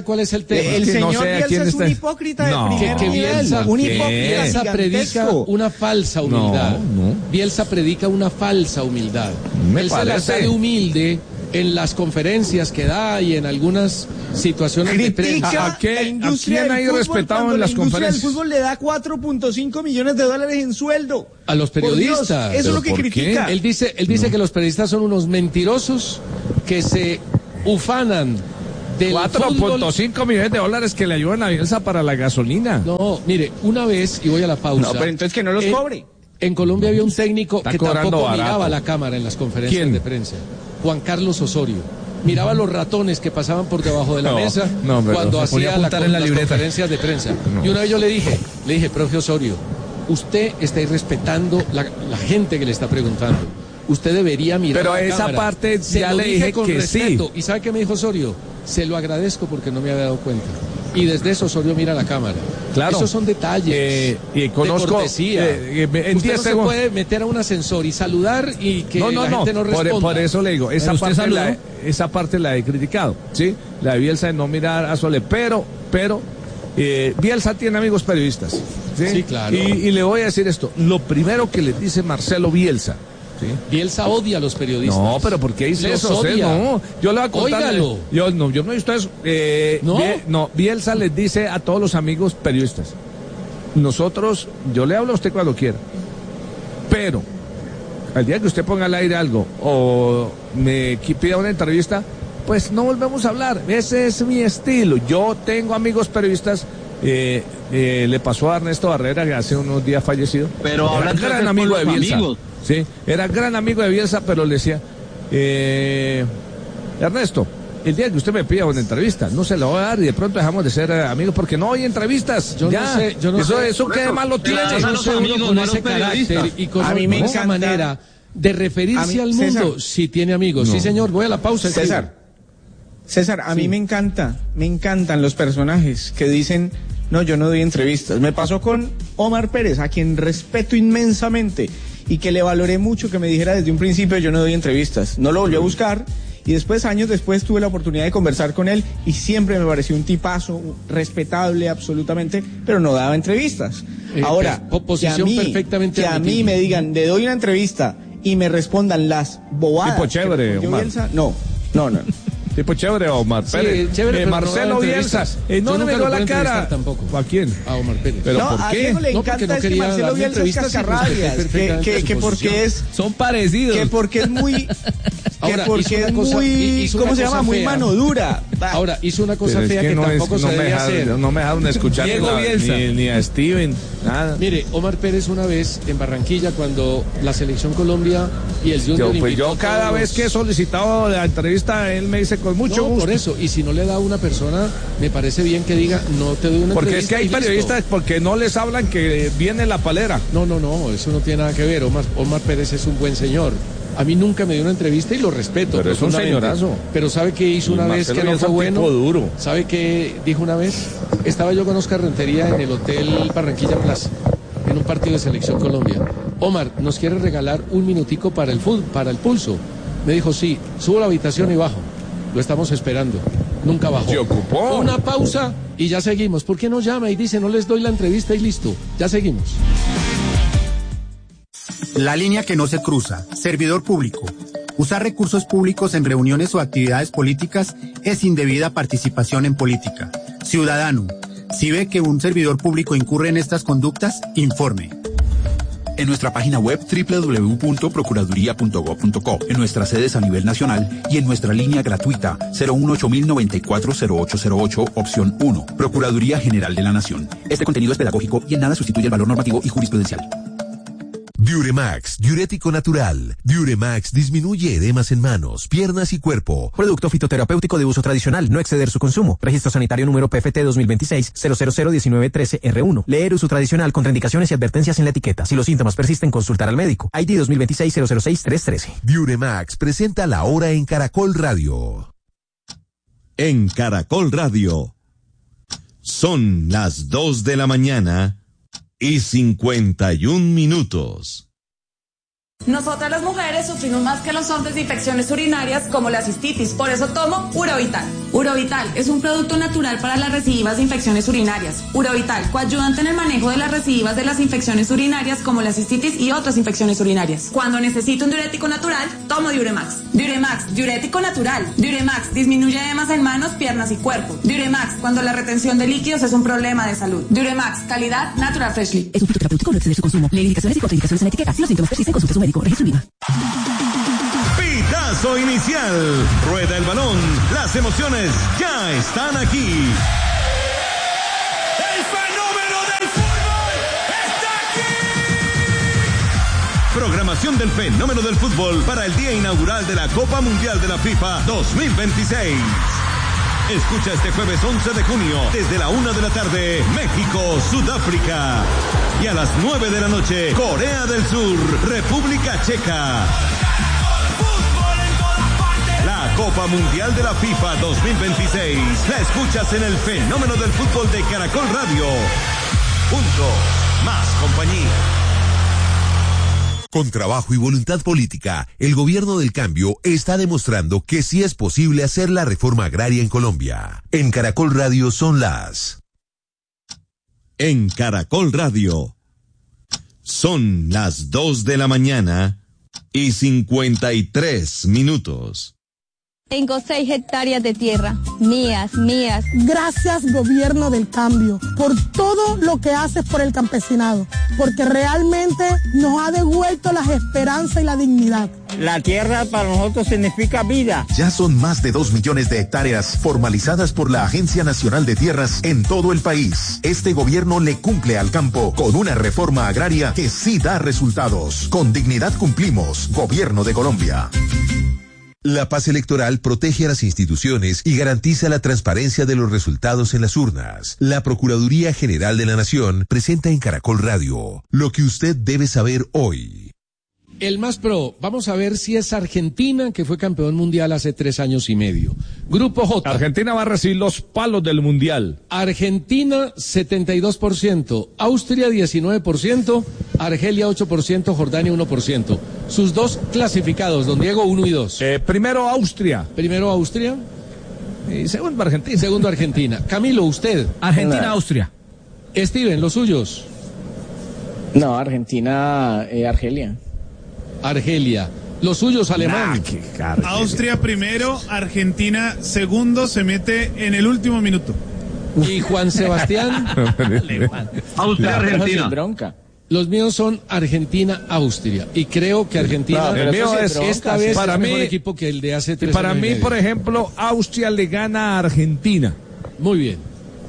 tema. El que señor no sé Bielsa quién es está... un hipócrita no, de primer que, que nivel, Bielsa, un ¿qué? hipócrita Bielsa predica gigantesco. una falsa humildad. No, no. Bielsa predica una falsa humildad. Me Él parece. se la da de humilde en las conferencias que da y en algunas situaciones Critica de prensa. ¿A qué- la industria a quién del hay fútbol respetado cuando en las la industria conferencias? del fútbol le da cuatro punto cinco millones de dólares en sueldo. A los Por Dios, periodistas. eso es lo que ¿Pero por qué? critica. Él dice, él dice No. que los periodistas son unos mentirosos que se ufanan del cuatro punto fútbol. cinco millones de dólares que le ayudan a Bielsa para la gasolina. No, mire, una vez, y voy a la pausa. No, pero entonces que no los en, cobre. En Colombia había un técnico Está que cobrando tampoco barato. miraba la cámara en las conferencias ¿Quién? de prensa. Juan Carlos Osorio. Miraba los ratones que pasaban por debajo de la No, mesa no, pero cuando se ponía hacía a la, apuntar en la las libreta. conferencias de prensa. No. Y una vez yo le dije, le dije, profe Osorio, usted está irrespetando la, la gente que le está preguntando. Usted debería mirar Pero la esa cámara. parte Se ya lo le dije dije con que respeto. sí. ¿Y sabe qué me dijo Osorio? Se lo agradezco porque no me había dado cuenta. Y desde eso Osorio mira la cámara. Claro. Esos son detalles. Eh, y conozco, de cortesía. eh, eh, en Usted diez no se segundos. puede meter a un ascensor y saludar y que no, no, la no, gente no por, responda. por eso le digo, esa Pero usted parte, la, saludó. esa parte la he criticado, ¿sí? La de Bielsa de no mirar a Sole, pero, pero, eh, Bielsa tiene amigos periodistas, ¿sí? Sí, claro. Y, y le voy a decir esto, lo primero que le dice Marcelo Bielsa, ¿sí? Bielsa odia a los periodistas. No, pero ¿por qué dice Los eso? Usted odia. no, yo le voy a contar. Óigalo. Yo no, yo no he visto eso. Eh, ¿No? Bie- no, Bielsa les dice a todos los amigos periodistas, nosotros, yo le hablo a usted cuando quiera, pero al día que usted ponga al aire algo o me qui- pida una entrevista, pues no volvemos a hablar. Ese es mi estilo. Yo tengo amigos periodistas. Eh, eh, le pasó a Ernesto Barrera, que hace unos días fallecido. Pero era hablan gran con amigo de los Bielsa. amigos. Sí, era gran amigo de Bielsa, pero le decía, eh, Ernesto, el día que usted me pida una entrevista, no se la voy a dar y de pronto dejamos de ser eh, amigos porque no hay entrevistas. Yo ya. no sé, yo no eso, sé. eso Por qué eso, malo tiene. claro, Yo a no los sé uno amigos, con no a ese los periodistas. carácter y con A mí me esa encanta- manera de referirse A mí, al César. mundo si tiene amigos. No. Sí, señor, voy a la pausa. César, César, a Sí. mí me encanta, me encantan los personajes que dicen, no, yo no doy entrevistas. Me pasó con Omar Pérez, a quien respeto inmensamente y que le valoré mucho que me dijera desde un principio, yo no doy entrevistas. No lo volví a buscar y después, años después, tuve la oportunidad de conversar con él y siempre me pareció un tipazo, respetable absolutamente, pero no daba entrevistas. Eh, Ahora, po- posición que a mí, perfectamente que a mí admitible. me digan, le doy una entrevista y me respondan las bobadas. Tipo chévere, que respondió Omar. Bielsa, no, no, no. Tipo chévere, Omar Sí, Pérez. chévere, Eh, pero no Marcelo da Bielsa. entrevistas. Eh, no Yo le nunca miró lo la puedo cara. entrevistar tampoco. ¿A quién? A Omar Pérez. ¿Pero no, por a qué? Diego le No, porque encanta no es que quería Marcelo darme Bielsa es entrevistas y cascarrabias, respeté que, perfectamente que, su que porque posición. es, Son parecidos. que porque es muy, que Ahora, hizo porque una es cosa- muy, hizo una ¿cómo se cosa llama? Muy fea. mano dura. Va. Ahora, hizo una cosa Pero es fea que, no es- tampoco no se me debe dejaron- hacer. No me dejaron escuchar ni, Diego la- Bielsa. ni, ni a Steven, nada. Mire, Omar Pérez una vez en Barranquilla cuando la selección Colombia y el Junior Yo, pues invitó yo a cada todos vez los- que he solicitado la entrevista, él me dice con mucho no, gusto. por eso, y si no le da a una persona, me parece bien que diga, no te doy una Porque es entrevista que hay y listo. periodistas porque no les hablan que viene la palera. No, no, no, eso no tiene nada que ver. Omar, Omar Pérez es un buen señor. A mí nunca me dio una entrevista y lo respeto. Pero es un profundamente. señorazo. Pero ¿sabe qué hizo Y una vez Marcelo que no Bielsa fue es un bueno? tipo duro. ¿Sabe qué dijo una vez? Estaba yo con Oscar Rentería en el Hotel Barranquilla Plaza, en un partido de Selección Colombia. Omar, ¿nos quiere regalar un minutico para el fútbol, para el pulso? Me dijo, sí, subo a la habitación y bajo. Lo estamos esperando. Nunca bajó. Se ocupó. Una pausa y ya seguimos. ¿Por qué no llama y dice, no les doy la entrevista y listo? Ya seguimos. La línea que no se cruza. Servidor público. Usar recursos públicos en reuniones o actividades políticas es indebida participación en política. Ciudadano, si ve que un servidor público incurre en estas conductas, informe. En nuestra página web doble u doble u doble u punto procuraduría punto gob punto co, en nuestras sedes a nivel nacional y en nuestra línea gratuita cero uno ocho mil noventa y cuatro cero ocho cero ocho, opción uno. Procuraduría General de la Nación. Este contenido es pedagógico y en nada sustituye el valor normativo y jurisprudencial. Diuremax, diurético natural. Diuremax disminuye edemas en manos, piernas y cuerpo. Producto fitoterapéutico de uso tradicional, no exceder su consumo. Registro sanitario número P F T dos mil veintiséis cero cero cero diecinueve trece R uno. Leer uso tradicional, contraindicaciones y advertencias en la etiqueta. Si los síntomas persisten, consultar al médico. I D dos mil veintiséis cero cero seis tres trece. Diuremax presenta la hora en Caracol Radio. En Caracol Radio. Son las dos de la mañana y cincuenta y un minutos. Nosotras las mujeres sufrimos más que los hombres de infecciones urinarias como la cistitis, por eso tomo Urovital. Urovital es un producto natural para las recidivas de infecciones urinarias. Urovital, coayudante en el manejo de las recidivas de las infecciones urinarias como la cistitis y otras infecciones urinarias. Cuando necesito un diurético natural, tomo Diuremax. Diuremax, diurético natural. Diuremax disminuye edemas en manos, piernas y cuerpo. Diuremax, cuando la retención de líquidos es un problema de salud. Diuremax, calidad Natural Freshly. Es un fitoterapéutico, no exceder su consumo. Lee indicaciones y contraindicaciones en la etiqueta. Si los síntomas persisten, consulte a su médico. Registro INVIMA. Pitazo inicial. Rueda el balón. Las emociones ya están aquí. ¡El fenómeno del fútbol está aquí! Programación del fenómeno del fútbol para el día inaugural de la Copa Mundial de la FIFA dos mil veintiséis. Escucha este jueves once de junio, desde la una de la tarde, México, Sudáfrica. Y a las nueve de la noche, Corea del Sur, República Checa. La Copa Mundial de la FIFA dos mil veintiséis la escuchas en el fenómeno del fútbol de Caracol Radio. Punto. Más compañía. Con trabajo y voluntad política, el gobierno del cambio está demostrando que sí es posible hacer la reforma agraria en Colombia. En Caracol Radio son las... En Caracol Radio son las dos de la mañana y cincuenta y tres minutos. Tengo seis hectáreas de tierra, mías, mías. Gracias, gobierno del cambio, por todo lo que haces por el campesinado, porque realmente nos ha devuelto las esperanzas y la dignidad. La tierra para nosotros significa vida. Ya son más de dos millones de hectáreas formalizadas por la Agencia Nacional de Tierras en todo el país. Este gobierno le cumple al campo con una reforma agraria que sí da resultados. Con dignidad cumplimos, Gobierno de Colombia. La paz electoral protege a las instituciones y garantiza la transparencia de los resultados en las urnas. La Procuraduría General de la Nación presenta en Caracol Radio lo que usted debe saber hoy. El más pro, vamos a ver si es Argentina, que fue campeón mundial hace tres años y medio. Grupo J. Argentina va a recibir los palos del mundial. Argentina, setenta y dos por ciento. Austria, diecinueve por ciento. Argelia, ocho por ciento. Jordania, uno por ciento. Sus dos clasificados, don Diego, uno y dos. Eh, primero Austria. Primero Austria. Y segundo Argentina. Segundo Argentina. Camilo, usted. Argentina, Austria. Steven, los suyos. No, Argentina, eh, Argelia. Argelia. Los suyos, alemán. Nah, Austria primero, Argentina segundo, se mete en el último minuto. Y Juan Sebastián. Austria, Argentina. Bronca. Los míos son Argentina, Austria. Y creo que Argentina no, el mío es, esta vez para es mí, mejor equipo que el de hace tres para años. Para mí, por ejemplo, Austria le gana a Argentina. Muy bien.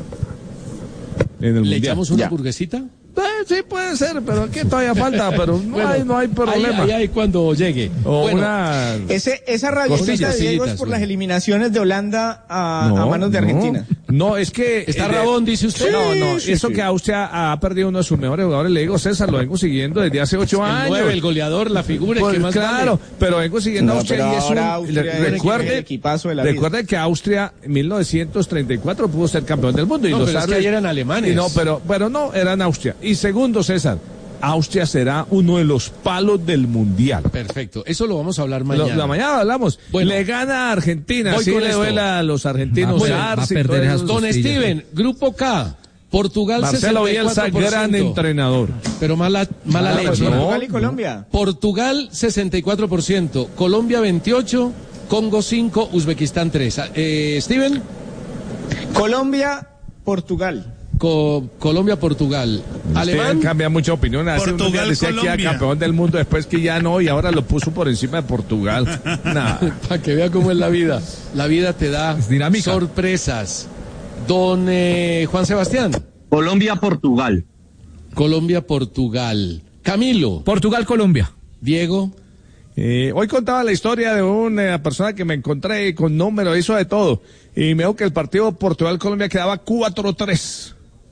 En el ¿Le mundial. echamos una Ya. burguesita? Eh, sí, puede ser, pero aquí todavía falta, pero no, bueno, hay, no hay problema. Ahí, ahí, ahí cuando llegue. O bueno, una... Ese, esa radiocita, Diego, es por bueno. las eliminaciones de Holanda a, no, a manos de no. Argentina. No, es que... ¿Está eh, Rabón, dice usted? Sí, no, no, sí, eso sí. que Austria ha perdido uno de sus mejores jugadores, le digo, César, lo vengo siguiendo desde hace ocho el años. nueve, el goleador, la figura, pues, el que más claro, vale. pero vengo siguiendo a no, Austria y es un... Austria Le, recuerde, el equipazo de la recuerde vida. que Austria en mil novecientos treinta y cuatro pudo ser campeón del mundo. Y no, los pero es que ayer eran alemanes. Y no, pero, pero no, eran Austria. Y segundo, César, Austria será uno de los palos del mundial. Perfecto, eso lo vamos a hablar mañana. Lo, la mañana hablamos. Bueno, le gana a Argentina, sí le duela a los argentinos. Va, va a perder esas Don costillas. Steven, Grupo K, Portugal Marcelo Bielsa, gran entrenador. Pero mala, mala Ah, leche. no, Portugal y Colombia. Portugal sesenta y cuatro por ciento, Colombia veintiocho por ciento, Congo cinco por ciento, Uzbekistán tres por ciento. Eh, Steven. Colombia, Portugal. Co Colombia, Portugal. Alemán. Usted cambia mucha opinión. Hace Portugal, unos días decía Colombia. que era campeón del mundo, después que ya no, y ahora lo puso por encima de Portugal. Nah. Para que vea cómo es la vida. La vida te da sorpresas. Don eh, Juan Sebastián. Colombia, Portugal. Colombia, Portugal. Camilo. Portugal, Colombia. Diego. Eh, hoy contaba la historia de una persona que me encontré con número, hizo de todo. Y me dijo que el partido Portugal-Colombia quedaba cuatro tres.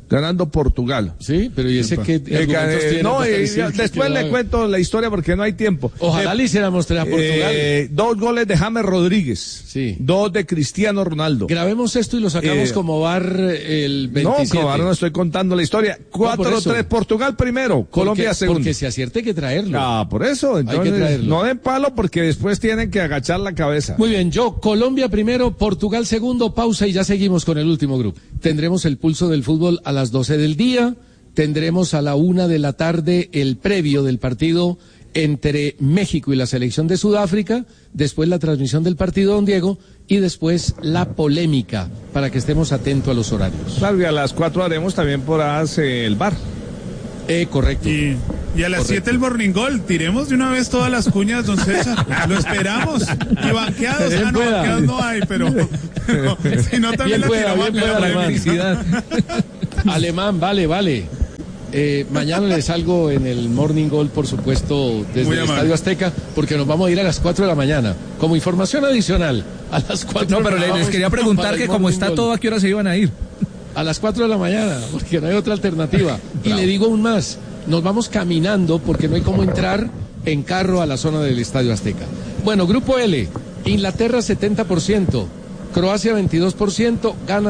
ganando Portugal. Sí, pero ¿y ese qué argumentos eh, tiene No, para eh, decir que después le quedó- cuento la historia porque no hay tiempo. Ojalá Eh, le hiciéramos tres a Portugal. eh, dos goles de James Rodríguez. Sí. Dos de Cristiano Ronaldo. Grabemos esto y lo sacamos Eh, como bar el veintisiete. No, como ahora no estoy contando la historia. cuatro tres, eso. Portugal primero, Colombia Porque- segundo. Porque si acierte hay que traerlo. Ah, por eso. Entonces, traerlo. no den palo porque después tienen que agachar la cabeza. Muy bien, yo, Colombia primero, Portugal segundo, pausa y ya seguimos con el último grupo. Tendremos el pulso del fútbol a las doce del día, tendremos a la una de la tarde el previo del partido entre México y la selección de Sudáfrica, después la transmisión del partido, don Diego, y después la polémica, para que estestemos atentos a los horarios. Claro, y a las cuatro haremos también por hace el bar. Eh, correcto. Y, y a las siete el Morning Gold. Tiremos de una vez todas las cuñas, don César. Lo esperamos. Y banqueados. Bien Ah, no, pueda. banqueados no hay, pero, pero si no, también Bien la pueda, tiramos bien a la pueda, Alemán. polémica. Alemán, vale, vale. Eh, mañana les salgo en el Morning Gold, por supuesto, desde Muy el amable. Estadio Azteca, porque nos vamos a ir a las cuatro de la mañana. Como información adicional, a las cuatro. No, pero les, les quería preguntar que como está todo, ¿a qué hora se iban a ir? A las cuatro de la mañana, porque no hay otra alternativa. Y le digo aún más, nos vamos caminando porque no hay cómo entrar en carro a la zona del Estadio Azteca. Bueno, Grupo L, Inglaterra setenta por ciento, Croacia veintidós por ciento, Ghana